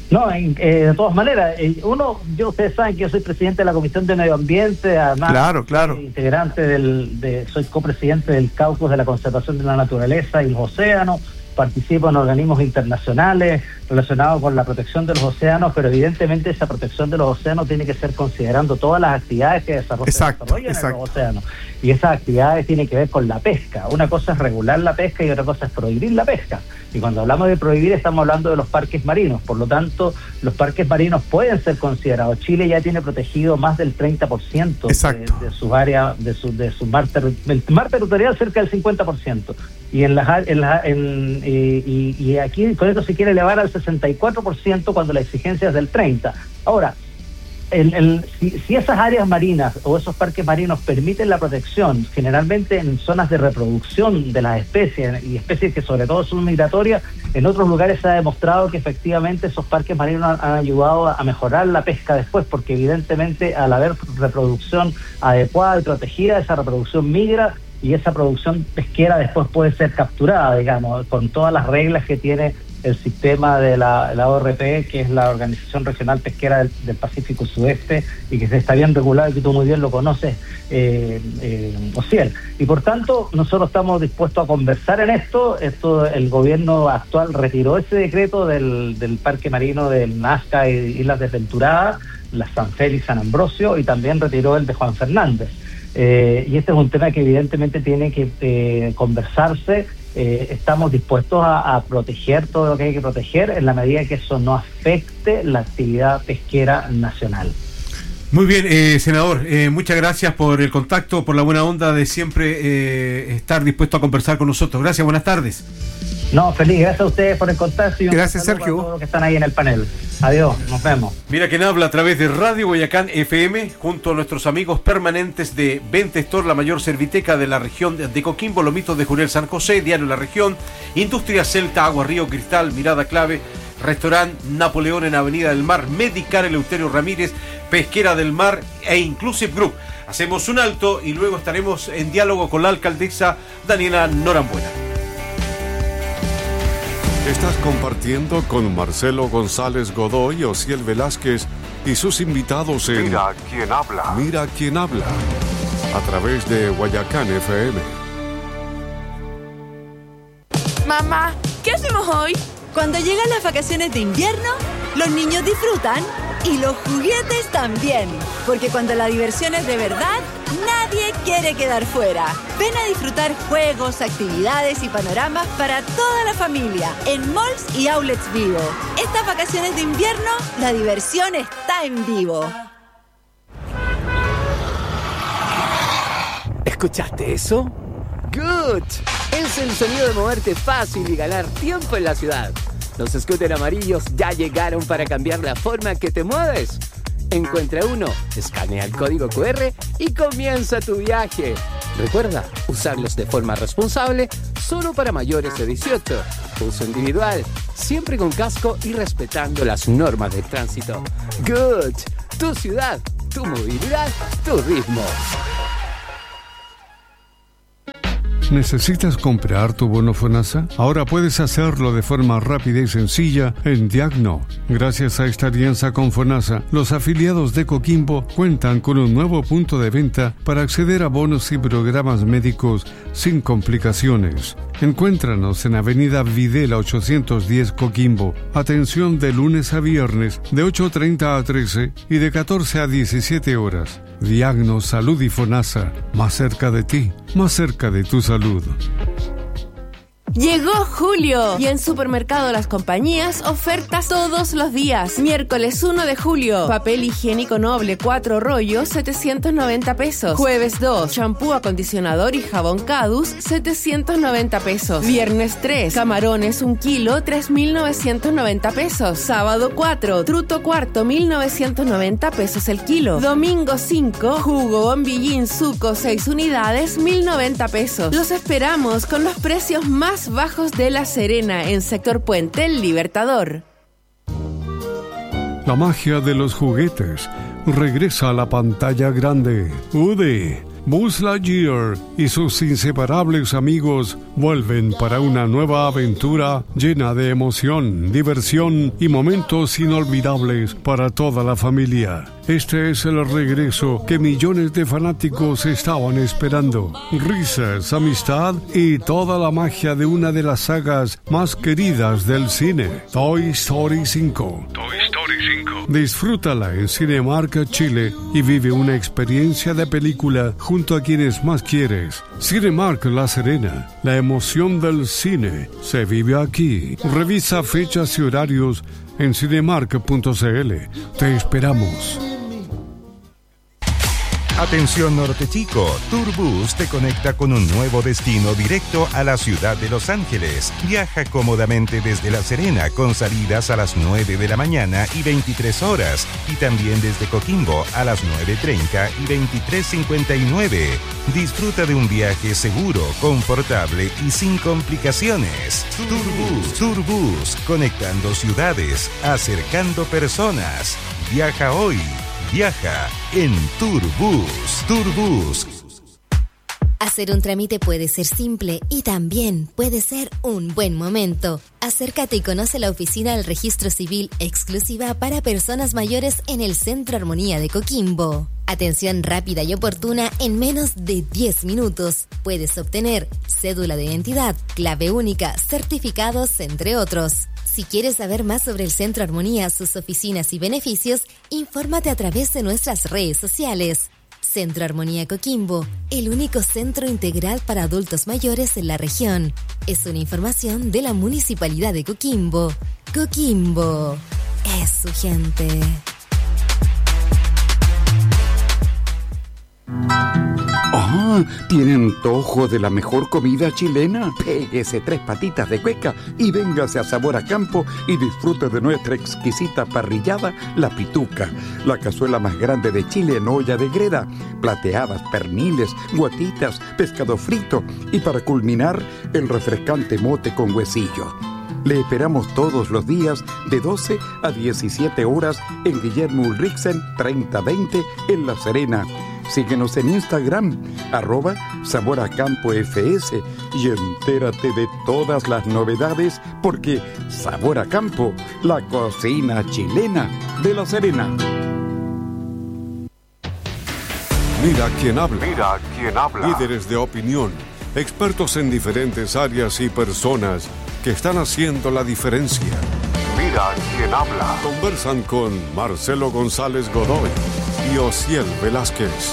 No, en, eh, de todas maneras, eh, uno, yo ustedes saben que yo soy presidente de la Comisión de Medio Ambiente, además claro, claro. Soy integrante del, de, soy copresidente del Caucus de la Conservación de la Naturaleza y los Océanos, participo en organismos internacionales relacionados con la protección de los océanos, pero evidentemente esa protección de los océanos tiene que ser considerando todas las actividades que desarrollan, exacto, desarrollan exacto. en los océanos. Y esas actividades tienen que ver con la pesca. Una cosa es regular la pesca y otra cosa es prohibir la pesca. Y cuando hablamos de prohibir estamos hablando de los parques marinos. Por lo tanto, los parques marinos pueden ser considerados. Chile ya tiene protegido más del treinta por ciento de, de sus áreas, de su, de su mar, ter, el mar territorial cerca del cincuenta por ciento. Y en las en, la, en y, y, y aquí con esto se quiere elevar al sesenta y cuatro por ciento cuando la exigencia es del treinta por ciento. Ahora, el, el, si, si esas áreas marinas o esos parques marinos permiten la protección, generalmente en zonas de reproducción de las especies, y especies que sobre todo son migratorias, en otros lugares se ha demostrado que efectivamente esos parques marinos han, han ayudado a mejorar la pesca después, porque evidentemente al haber reproducción adecuada y protegida, esa reproducción migra y esa producción pesquera después puede ser capturada, digamos, con todas las reglas que tiene el sistema de la, la O R P, que es la Organización Regional Pesquera del, del Pacífico Sudeste, y que está bien regulado y que tú muy bien lo conoces, eh, eh, Ociel. Y por tanto, nosotros estamos dispuestos a conversar en esto. Esto el gobierno actual retiró ese decreto del, del Parque Marino del Nazca y Islas Desventuradas, la San Félix, San Ambrosio, y también retiró el de Juan Fernández. Eh, y este es un tema que evidentemente tiene que eh, conversarse. Eh, estamos dispuestos a, a proteger todo lo que hay que proteger en la medida que eso no afecte la actividad pesquera nacional. Muy bien, eh, senador, eh, muchas gracias por el contacto, por la buena onda de siempre eh, estar dispuesto a conversar con nosotros. Gracias, buenas tardes. No, feliz, gracias a ustedes por el contacto y un gracias, saludo Sergio, a todos los que están ahí en el panel. Adiós, nos vemos. Mira quién habla a través de Radio Guayacán F M, junto a nuestros amigos permanentes de Venta Store, la mayor serviteca de la región de Coquimbo, Lomitos de Jurel San José, Diario La Región, Industria Celta, Agua Río Cristal, Mirada Clave, Restaurant Napoleón en Avenida del Mar, Medicar Eleuterio Ramírez, Pesquera del Mar e Inclusive Group. Hacemos un alto y luego estaremos en diálogo con la alcaldesa Daniela Norambuena. Estás compartiendo con Marcelo González Godoy, Ociel Velázquez y sus invitados en Mira quién habla. Mira quién habla, a través de Guayacán F M. Mamá, ¿qué hacemos hoy? Cuando llegan las vacaciones de invierno, los niños disfrutan y los juguetes también. Porque cuando la diversión es de verdad, nadie quiere quedar fuera. Ven a disfrutar juegos, actividades y panoramas para toda la familia en malls y outlets Vivo. Estas vacaciones de invierno, la diversión está en Vivo. ¿Escuchaste eso? ¡Good! Es el sonido de moverte fácil y ganar tiempo en la ciudad. Los scooters amarillos ya llegaron para cambiar la forma que te mueves. Encuentra uno, escanea el código cu erre y comienza tu viaje. Recuerda, usarlos de forma responsable, solo para mayores de dieciocho. Uso individual, siempre con casco y respetando las normas del tránsito. Good, tu ciudad, tu movilidad, tu ritmo. ¿Necesitas comprar tu bono FONASA? Ahora puedes hacerlo de forma rápida y sencilla en Diagno. Gracias a esta alianza con FONASA, los afiliados de Coquimbo cuentan con un nuevo punto de venta para acceder a bonos y programas médicos sin complicaciones. Encuéntranos en Avenida Videla ochocientos diez Coquimbo. Atención de lunes a viernes de ocho treinta a trece y de catorce a diecisiete horas. Diagno Salud y FONASA, más cerca de ti, más cerca de tu salud. Llegó julio y en Supermercado Las Compañías ofertas todos los días. Miércoles uno de julio, papel higiénico noble cuatro rollos, setecientos noventa pesos. Jueves dos, champú, acondicionador y jabón Cadus, setecientos noventa pesos. Viernes tres, camarones un kilo, tres mil novecientos noventa pesos. Sábado cuatro, truto cuarto, mil novecientos noventa pesos el kilo. Domingo cinco, jugo bombillín suco seis unidades, mil noventa pesos. Los esperamos con los precios más bajos de La Serena en sector Puente El Libertador. La magia de los juguetes regresa a la pantalla grande. U D E, Buzz Lightyear y sus inseparables amigos vuelven para una nueva aventura llena de emoción, diversión y momentos inolvidables para toda la familia. Este es el regreso que millones de fanáticos estaban esperando. Risas, amistad y toda la magia de una de las sagas más queridas del cine, Toy Story cinco. Toy Story cinco. Disfrútala en Cinemark Chile y vive una experiencia de película junto a quienes más quieres. Cinemark La Serena, la emoción del cine se vive aquí. Revisa fechas y horarios en cinemark punto c l. Te esperamos. Atención Norte Chico, Tourbus te conecta con un nuevo destino directo a la ciudad de Los Ángeles. Viaja cómodamente desde La Serena con salidas a las nueve de la mañana y veintitrés horas y también desde Coquimbo a las nueve treinta y veintitrés cincuenta y nueve. Disfruta de un viaje seguro, confortable y sin complicaciones. Tourbus, Tourbus, conectando ciudades, acercando personas. Viaja hoy. Viaja en Tourbus. Tourbus. Hacer un trámite puede ser simple y también puede ser un buen momento. Acércate y conoce la oficina del Registro Civil exclusiva para personas mayores en el Centro Armonía de Coquimbo. Atención rápida y oportuna en menos de diez minutos. Puedes obtener cédula de identidad, clave única, certificados, entre otros. Si quieres saber más sobre el Centro Armonía, sus oficinas y beneficios, infórmate a través de nuestras redes sociales. Centro Armonía Coquimbo, el único centro integral para adultos mayores en la región. Es una información de la Municipalidad de Coquimbo. Coquimbo es su gente. Ah, ¿tiene antojo de la mejor comida chilena? Péguese tres patitas de cueca y véngase a Sabor a Campo y disfrute de nuestra exquisita parrillada, La Pituca, la cazuela más grande de Chile en olla de greda, plateadas, perniles, guatitas, pescado frito y para culminar, el refrescante mote con huesillo. Le esperamos todos los días de doce a diecisiete horas en Guillermo Ulrichsen treinta veinte en La Serena. Síguenos en Instagram, arroba Sabor a Campo F S y entérate de todas las novedades porque Sabor a Campo, la cocina chilena de La Serena. Mira quién habla. Mira quién habla. Líderes de opinión, expertos en diferentes áreas y personas que están haciendo la diferencia. Mira quién habla. Conversan con Marcelo González Godoy y Osiel Velázquez.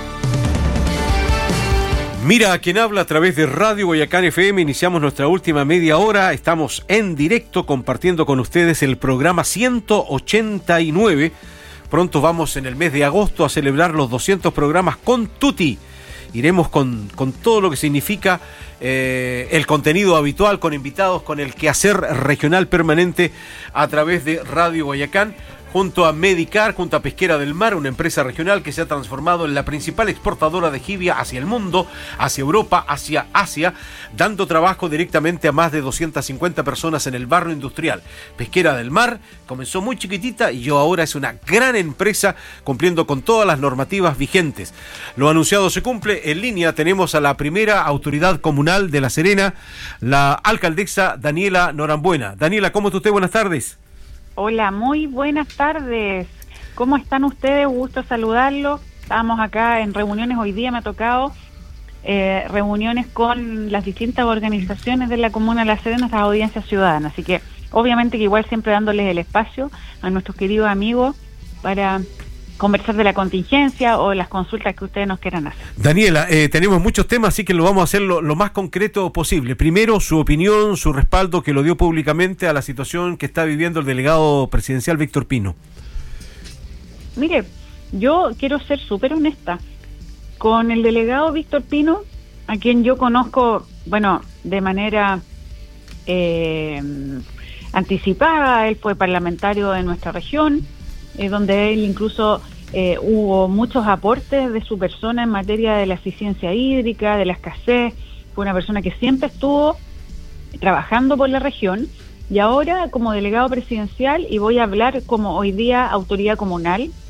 Mira a quien habla a través de Radio Guayacán F M. Iniciamos nuestra última media hora. Estamos en directo compartiendo con ustedes el programa ciento ochenta y nueve. Pronto vamos en el mes de agosto a celebrar los doscientos programas con Tuti. Iremos con, con todo lo que significa eh, el contenido habitual, con invitados, con el quehacer regional permanente a través de Radio Guayacán, junto a Medicar, junto a Pesquera del Mar, una empresa regional que se ha transformado en la principal exportadora de jibia hacia el mundo, hacia Europa, hacia Asia, dando trabajo directamente a más de doscientas cincuenta personas en el barrio industrial. Pesquera del Mar comenzó muy chiquitita y yo ahora es una gran empresa cumpliendo con todas las normativas vigentes. Lo anunciado se cumple. En línea tenemos a la primera autoridad comunal de La Serena, la alcaldesa Daniela Norambuena. Daniela, ¿cómo está usted? Buenas tardes. Hola, muy buenas tardes. ¿Cómo están ustedes? Gusto saludarlos. Estamos acá en reuniones. Hoy día me ha tocado eh, reuniones con las distintas organizaciones de la Comuna de La Serena, estas audiencias ciudadanas. Así que, obviamente, que igual siempre dándoles el espacio a nuestros queridos amigos para conversar de la contingencia o las consultas que ustedes nos quieran hacer. Daniela, eh, tenemos muchos temas, así que lo vamos a hacer lo, lo más concreto posible. Primero, su opinión, su respaldo que lo dio públicamente a la situación que está viviendo el delegado presidencial Víctor Pino. Mire, yo quiero ser súper honesta. Con el delegado Víctor Pino, a quien yo conozco, bueno, de manera eh, anticipada, él fue parlamentario de nuestra región, Eh, donde él incluso eh, hubo muchos aportes de su persona en materia de la eficiencia hídrica, de la escasez. Fue una persona que siempre estuvo trabajando por la región y ahora como delegado presidencial, y voy a hablar como hoy día autoridad comunal,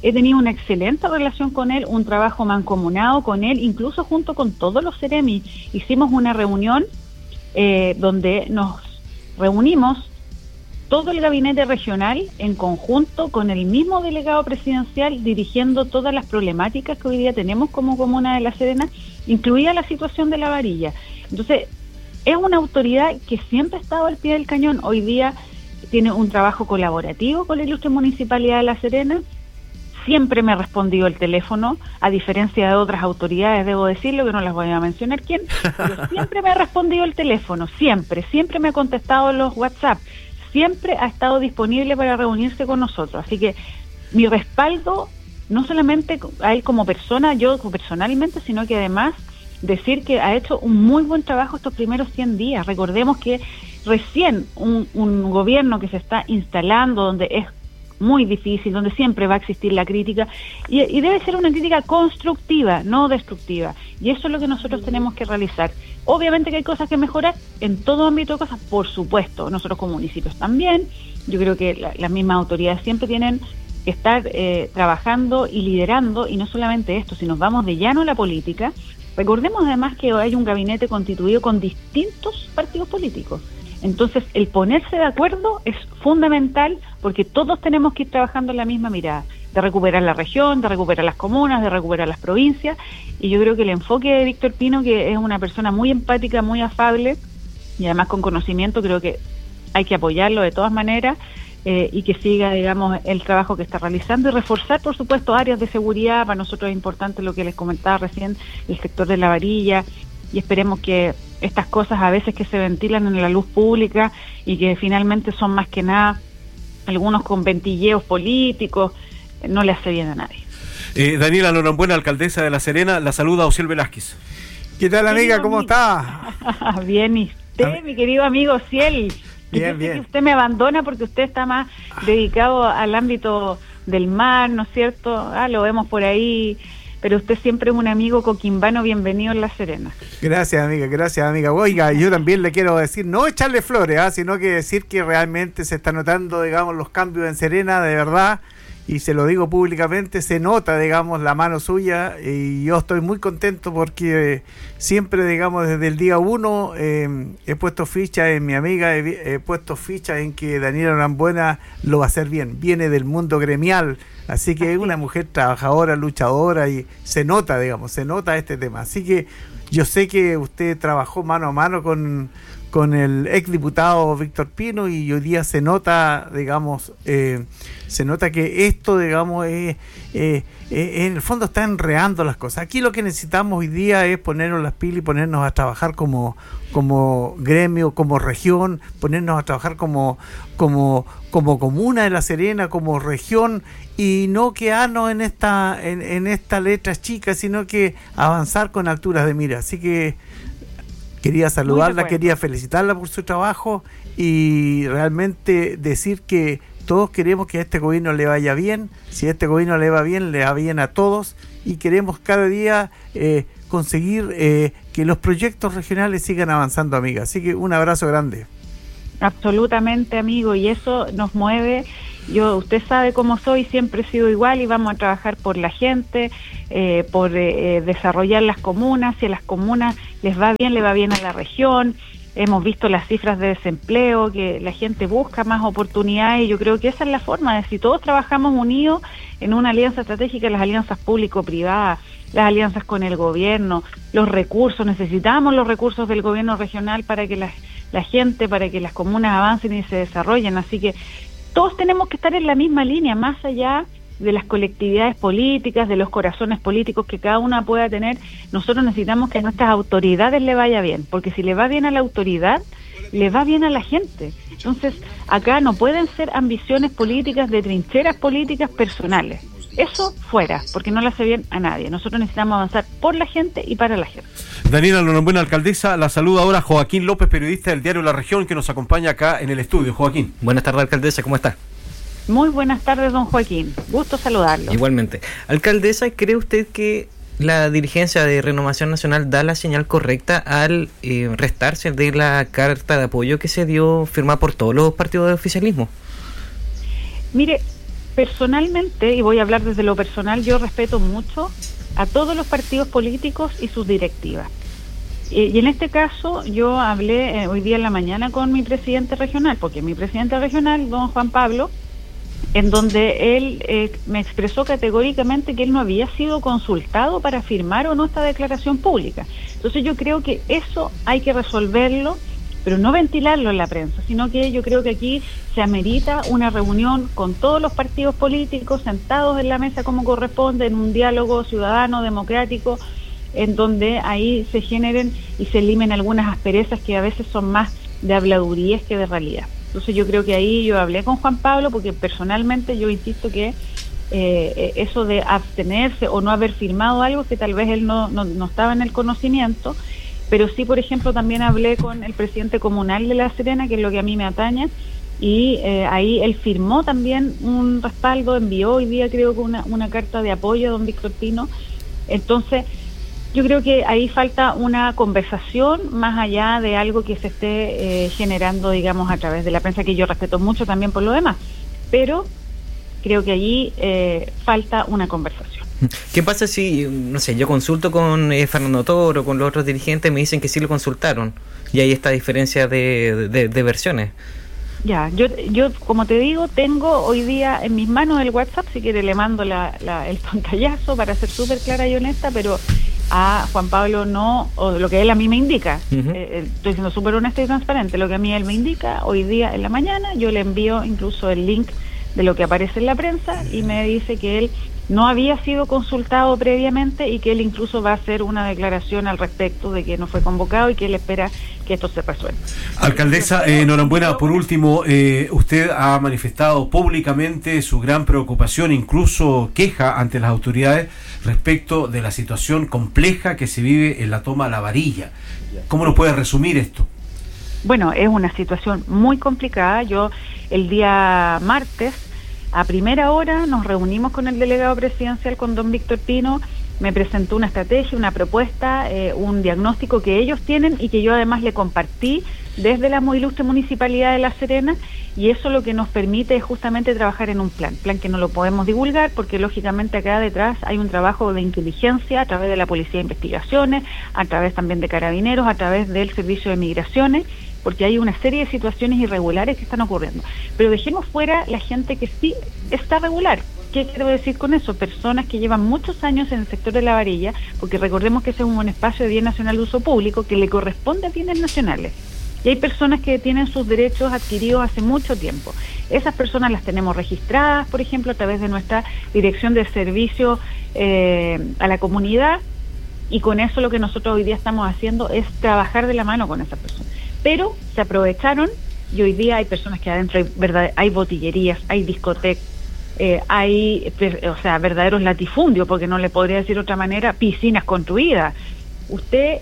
he tenido una excelente relación con él, un trabajo mancomunado con él, incluso junto con todos los Ceremi. Hicimos una reunión eh, donde nos reunimos todo el gabinete regional en conjunto con el mismo delegado presidencial, dirigiendo todas las problemáticas que hoy día tenemos como comuna de La Serena, incluida la situación de la varilla. Entonces, es una autoridad que siempre ha estado al pie del cañón. Hoy día tiene un trabajo colaborativo con la ilustre Municipalidad de La Serena. Siempre me ha respondido el teléfono, a diferencia de otras autoridades, debo decirlo, que no las voy a mencionar quién, pero siempre me ha respondido el teléfono, siempre, siempre me ha contestado los WhatsApp, siempre ha estado disponible para reunirse con nosotros. Así que mi respaldo, no solamente a él como persona, yo personalmente, sino que además decir que ha hecho un muy buen trabajo estos primeros cien días. Recordemos que recién un, un gobierno que se está instalando, donde es muy difícil, donde siempre va a existir la crítica, y, y debe ser una crítica constructiva, no destructiva, y eso es lo que nosotros tenemos que realizar. Obviamente que hay cosas que mejorar en todo ámbito de cosas, por supuesto, nosotros como municipios también. Yo creo que la, las mismas autoridades siempre tienen que estar eh, trabajando y liderando, y no solamente esto, si nos vamos de llano a la política, recordemos además que hay un gabinete constituido con distintos partidos políticos. Entonces, el ponerse de acuerdo es fundamental, porque todos tenemos que ir trabajando en la misma mirada, de recuperar la región, de recuperar las comunas, de recuperar las provincias, y yo creo que el enfoque de Víctor Pino, que es una persona muy empática, muy afable, y además con conocimiento, creo que hay que apoyarlo de todas maneras, eh, y que siga, digamos, el trabajo que está realizando, y reforzar, por supuesto, áreas de seguridad. Para nosotros es importante lo que les comentaba recién, el sector de la varilla, y esperemos que estas cosas a veces que se ventilan en la luz pública y que finalmente son más que nada algunos con ventilleos políticos, no le hace bien a nadie. Eh, Daniela Norambuena, alcaldesa de La Serena, la saluda Ociel Velázquez. ¿Qué tal, amiga? ¿Cómo está? Bien, ¿y usted, mi querido amigo Ociel? Bien, bien. Que usted me abandona porque usted está más dedicado al ámbito del mar, ¿no es cierto? Ah, lo vemos por ahí, pero usted siempre es un amigo coquimbano, bienvenido en La Serena. Gracias, amiga, gracias, amiga. Oiga, yo también le quiero decir, no echarle flores, ¿eh? sino que decir que realmente se está notando, digamos, los cambios en Serena, de verdad, y se lo digo públicamente, se nota, digamos, la mano suya, y yo estoy muy contento porque siempre, digamos, desde el día uno eh, he puesto ficha en mi amiga, he, he puesto ficha en que Daniela Norambuena lo va a hacer bien, viene del mundo gremial, así que es una mujer trabajadora, luchadora, y se nota, digamos, se nota este tema. Así que yo sé que usted trabajó mano a mano con, con el exdiputado Víctor Pino, y hoy día se nota, digamos, eh, se nota que esto, digamos, eh, eh, eh, en el fondo está enredando las cosas. Aquí lo que necesitamos hoy día es ponernos las pilas y ponernos a trabajar como, como gremio, como región, ponernos a trabajar como, como, como comuna de La Serena, como región, y no quedarnos en esta, en, en esta letra chica, sino que avanzar con alturas de mira. Así que quería saludarla, quería felicitarla por su trabajo, y realmente decir que todos queremos que a este gobierno le vaya bien. Si a este gobierno le va bien, le va bien a todos, y queremos cada día eh, conseguir eh, que los proyectos regionales sigan avanzando, amiga. Así que un abrazo grande. Absolutamente, amigo, y eso nos mueve. Yo, usted sabe cómo soy, siempre he sido igual, y vamos a trabajar por la gente, eh, por eh, desarrollar las comunas. Si a las comunas les va bien, le va bien a la región. Hemos visto las cifras de desempleo, que la gente busca más oportunidades, y yo creo que esa es la forma, de si todos trabajamos unidos en una alianza estratégica, las alianzas público-privadas, las alianzas con el gobierno, los recursos, necesitamos los recursos del gobierno regional para que la, la gente, para que las comunas avancen y se desarrollen. Así que todos tenemos que estar en la misma línea, más allá de las colectividades políticas, de los corazones políticos que cada una pueda tener. Nosotros necesitamos que a nuestras autoridades le vaya bien, porque si le va bien a la autoridad, le va bien a la gente. Entonces, acá no pueden ser ambiciones políticas, de trincheras políticas personales. Eso fuera, porque no le hace bien a nadie. Nosotros necesitamos avanzar por la gente y para la gente. Daniela Norambuena, alcaldesa, la saluda ahora Joaquín López, periodista del diario La Región, que nos acompaña acá en el estudio. Joaquín. Buenas tardes, alcaldesa, ¿cómo está? Muy buenas tardes, don Joaquín. Gusto saludarlo. Igualmente. Alcaldesa, ¿cree usted que la dirigencia de Renovación Nacional da la señal correcta al eh, restarse de la carta de apoyo que se dio firmada por todos los partidos de oficialismo? Mire, personalmente, y voy a hablar desde lo personal, yo respeto mucho a todos los partidos políticos y sus directivas. Y, y en este caso yo hablé eh, hoy día en la mañana con mi presidente regional, porque mi presidente regional, don Juan Pablo, en donde él eh, me expresó categóricamente que él no había sido consultado para firmar o no esta declaración pública. Entonces yo creo que eso hay que resolverlo, pero no ventilarlo en la prensa, sino que yo creo que aquí se amerita una reunión con todos los partidos políticos sentados en la mesa como corresponde, en un diálogo ciudadano, democrático, en donde ahí se generen y se limen algunas asperezas que a veces son más de habladurías que de realidad. Entonces yo creo que ahí yo hablé con Juan Pablo, porque personalmente yo insisto que eh, eso de abstenerse o no haber firmado algo que tal vez él no, no, no estaba en el conocimiento, pero sí, por ejemplo, también hablé con el presidente comunal de La Serena, que es lo que a mí me atañe, y eh, ahí él firmó también un respaldo, envió hoy día creo que una, una carta de apoyo a don Víctor Pino. Entonces yo creo que ahí falta una conversación más allá de algo que se esté eh, generando, digamos, a través de la prensa, que yo respeto mucho también por lo demás, pero creo que allí eh, falta una conversación. ¿Qué pasa si, no sé, yo consulto con eh, Fernando Toro, con los otros dirigentes, me dicen que sí lo consultaron, y hay esta diferencia de, de, de versiones? Ya, yo, yo como te digo, tengo hoy día en mis manos el WhatsApp, si quiere le mando la, la, el pantallazo para ser súper clara y honesta, pero a Juan Pablo no, o lo que él a mí me indica, uh-huh. eh, estoy siendo súper honesta y transparente, lo que a mí él me indica, hoy día en la mañana yo le envío incluso el link de lo que aparece en la prensa y me dice que él no había sido consultado previamente y que él incluso va a hacer una declaración al respecto de que no fue convocado y que él espera que esto se resuelva. Alcaldesa, eh, enhorabuena. Por último, eh, usted ha manifestado públicamente su gran preocupación, incluso queja ante las autoridades respecto de la situación compleja que se vive en la toma La Varilla. ¿Cómo nos puede resumir esto? Bueno, es una situación muy complicada. Yo el día martes a primera hora nos reunimos con el delegado presidencial, con don Víctor Pino, me presentó una estrategia, una propuesta, eh, un diagnóstico que ellos tienen y que yo además le compartí desde la muy ilustre Municipalidad de La Serena, y eso lo que nos permite es justamente trabajar en un plan, plan que no lo podemos divulgar porque lógicamente acá detrás hay un trabajo de inteligencia a través de la Policía de Investigaciones, a través también de Carabineros, a través del Servicio de Migraciones, porque hay una serie de situaciones irregulares que están ocurriendo. Pero dejemos fuera la gente que sí está regular. ¿Qué quiero decir con eso? Personas que llevan muchos años en el sector de La Varilla, porque recordemos que ese es un espacio de bien nacional de uso público que le corresponde a bienes nacionales. Y hay personas que tienen sus derechos adquiridos hace mucho tiempo. Esas personas las tenemos registradas, por ejemplo, a través de nuestra Dirección de Servicio eh, a la Comunidad, y con eso lo que nosotros hoy día estamos haciendo es trabajar de la mano con esas personas. Pero se aprovecharon y hoy día hay personas que adentro hay, verdad, hay botillerías, hay discotecas, eh, hay o sea, verdaderos latifundios, porque no le podría decir de otra manera, piscinas construidas. Usted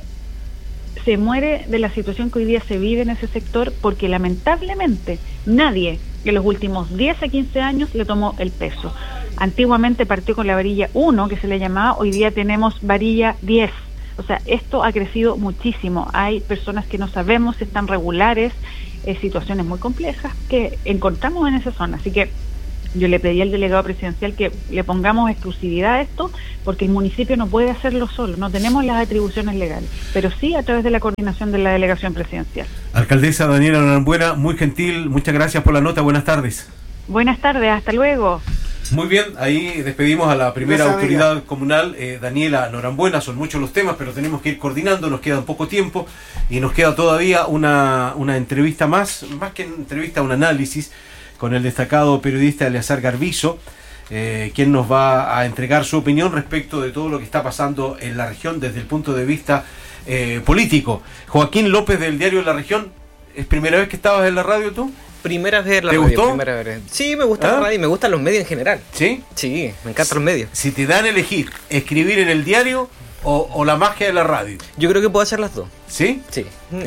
se muere de la situación que hoy día se vive en ese sector porque lamentablemente nadie en los últimos diez a quince años le tomó el peso. Antiguamente partió con la varilla uno, que se le llamaba, hoy día tenemos varilla diez. O sea, esto ha crecido muchísimo. Hay personas que no sabemos si están regulares, eh, situaciones muy complejas que encontramos en esa zona. Así que yo le pedí al delegado presidencial que le pongamos exclusividad a esto, porque el municipio no puede hacerlo solo, no tenemos las atribuciones legales, pero sí a través de la coordinación de la delegación presidencial. Alcaldesa Daniela Norambuena, muy gentil, muchas gracias por la nota, buenas tardes. Buenas tardes, hasta luego. Muy bien, ahí despedimos a la primera Gracias, autoridad amiga. comunal, eh, Daniela Norambuena. Son muchos los temas, pero tenemos que ir coordinando, nos queda poco tiempo y nos queda todavía una, una entrevista más, más que entrevista, un análisis con el destacado periodista Eleazar Garbizo, eh, quien nos va a entregar su opinión respecto de todo lo que está pasando en la región desde el punto de vista eh, político. Joaquín López, del diario La Región, ¿es primera vez que estabas en la radio tú? Primera vez en la ¿Te radio. gustó? Primera vez. Sí, me gusta ¿Ah? la radio y me gustan los medios en general. ¿Sí? Sí, me encantan los medios. Si te dan a elegir, escribir en el diario o, o la magia de la radio. Yo creo que puedo hacer las dos. ¿Sí? Sí.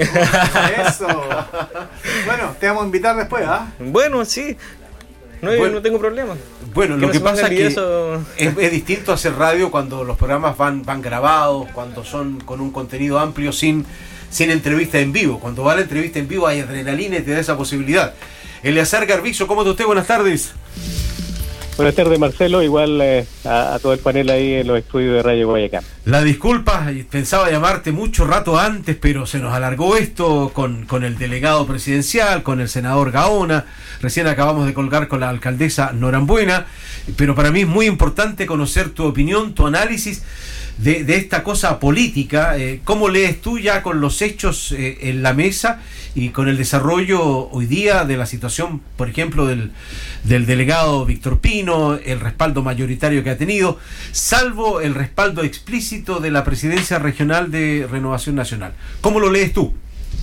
Eso. Bueno, te vamos a invitar después, ¿ah? ¿eh? Bueno, sí. No, bueno, no tengo problema. Bueno, que lo no que pasa es que eso... es, es distinto hacer radio cuando los programas van, van grabados, cuando son con un contenido amplio, sin, sin entrevista en vivo. Cuando va la entrevista en vivo hay adrenalina y te da esa posibilidad. Eleazar Garbizo, ¿cómo está usted? Buenas tardes. Buenas tardes, Marcelo, igual eh, a, a todo el panel ahí en los estudios de Radio Guayacán. La disculpa, pensaba llamarte mucho rato antes, pero se nos alargó esto con, con el delegado presidencial, con el senador Gaona, recién acabamos de colgar con la alcaldesa Norambuena, pero para mí es muy importante conocer tu opinión, tu análisis de, de esta cosa política. Eh, ¿Cómo lees tú ya con los hechos eh, en la mesa y con el desarrollo hoy día de la situación, por ejemplo, del, del delegado Víctor Pino, el respaldo mayoritario que ha tenido, salvo el respaldo explícito de la presidencia regional de Renovación Nacional? ¿Cómo lo lees tú?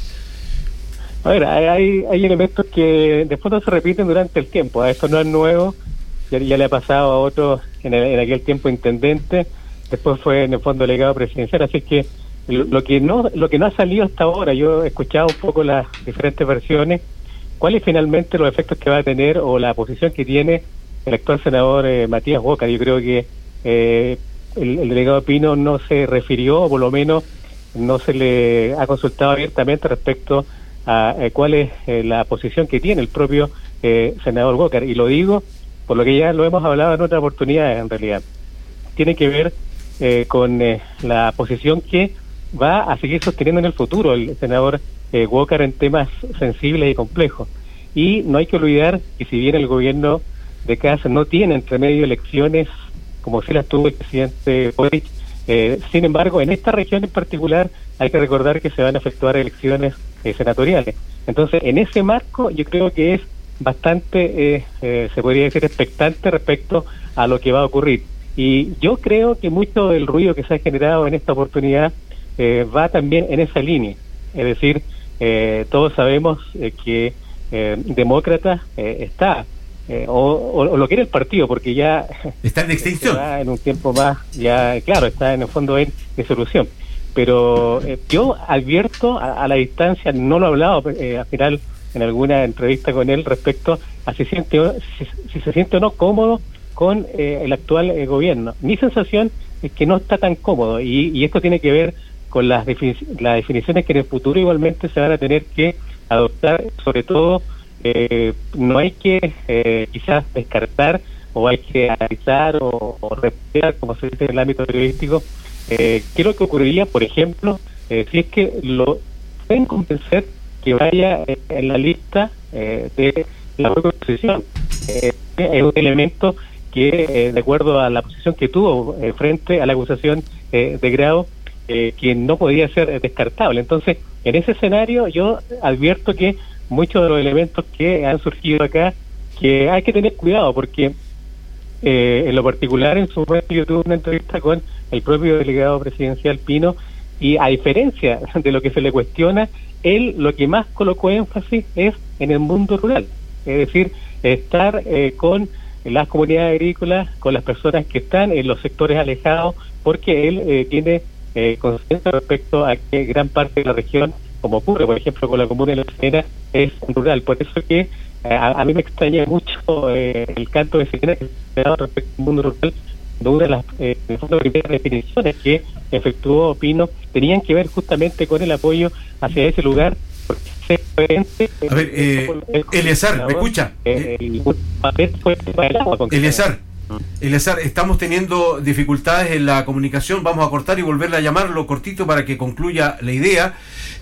A ver, hay, hay elementos que de fondo se repiten durante el tiempo. Esto no es nuevo, ya, ya le ha pasado a otros en, el, en aquel tiempo intendente, después fue en el fondo delegado presidencial, así que lo, lo que no lo que no ha salido hasta ahora, yo he escuchado un poco las diferentes versiones, cuáles finalmente los efectos que va a tener o la posición que tiene el actual senador eh, Matías Walker. Yo creo que eh, el, el delegado Pino no se refirió, o por lo menos no se le ha consultado abiertamente respecto a eh, cuál es eh, la posición que tiene el propio eh, senador Walker, y lo digo por lo que ya lo hemos hablado en otra oportunidad. En realidad tiene que ver eh, con eh, la posición que va a seguir sosteniendo en el futuro el senador eh, Walker en temas sensibles y complejos. Y no hay que olvidar que si bien el gobierno de Kast no tiene entre medio elecciones como si las tuvo el presidente Boric, eh, sin embargo en esta región en particular hay que recordar que se van a efectuar elecciones eh, senatoriales. Entonces en ese marco yo creo que es bastante, eh, eh, se podría decir, expectante respecto a lo que va a ocurrir. Y yo creo que mucho del ruido que se ha generado en esta oportunidad eh, va también en esa línea. Es decir, eh, todos sabemos eh, que eh, Demócrata eh, está, eh, o, o, o lo quiere el partido, porque ya está en extinción. En un tiempo más, ya, claro, está en el fondo en disolución. Pero eh, yo advierto a, a la distancia, no lo he hablado eh, al final en alguna entrevista con él respecto a si, siente, si, si se siente o no cómodo con eh, el actual eh, gobierno. Mi sensación es que no está tan cómodo, y, y esto tiene que ver con las, defini las definiciones que en el futuro igualmente se van a tener que adoptar. Sobre todo, eh, no hay que eh, quizás descartar, o hay que analizar o, o replicar, como se dice en el ámbito periodístico, eh, qué es lo que ocurriría, por ejemplo, eh, si es que lo pueden convencer que vaya eh, en la lista eh, de la propia oposición. Eh, es un elemento que, eh, de acuerdo a la posición que tuvo eh, frente a la acusación eh, de Grau, eh, que no podía ser eh, descartable. Entonces, en ese escenario yo advierto que muchos de los elementos que han surgido acá, que hay que tener cuidado, porque eh, en lo particular en su momento yo tuve una entrevista con el propio delegado presidencial Pino, y a diferencia de lo que se le cuestiona, él lo que más colocó énfasis es en el mundo rural, es decir, estar eh, con las comunidades agrícolas, con las personas que están en los sectores alejados, porque él eh, tiene eh, conciencia respecto a que gran parte de la región, como ocurre por ejemplo con la comuna de La Sirena, es rural. Por eso que eh, a, a mí me extraña mucho eh, el canto de sirena que se ha dado respecto al mundo rural, de una de las eh, en el fondo, primeras definiciones que efectuó Pino tenían que ver justamente con el apoyo hacia ese lugar. A ver, eh, Eleazar, ¿me escucha? Eleazar, Eleazar, estamos teniendo dificultades en la comunicación, vamos a cortar y volverle a llamarlo cortito para que concluya la idea.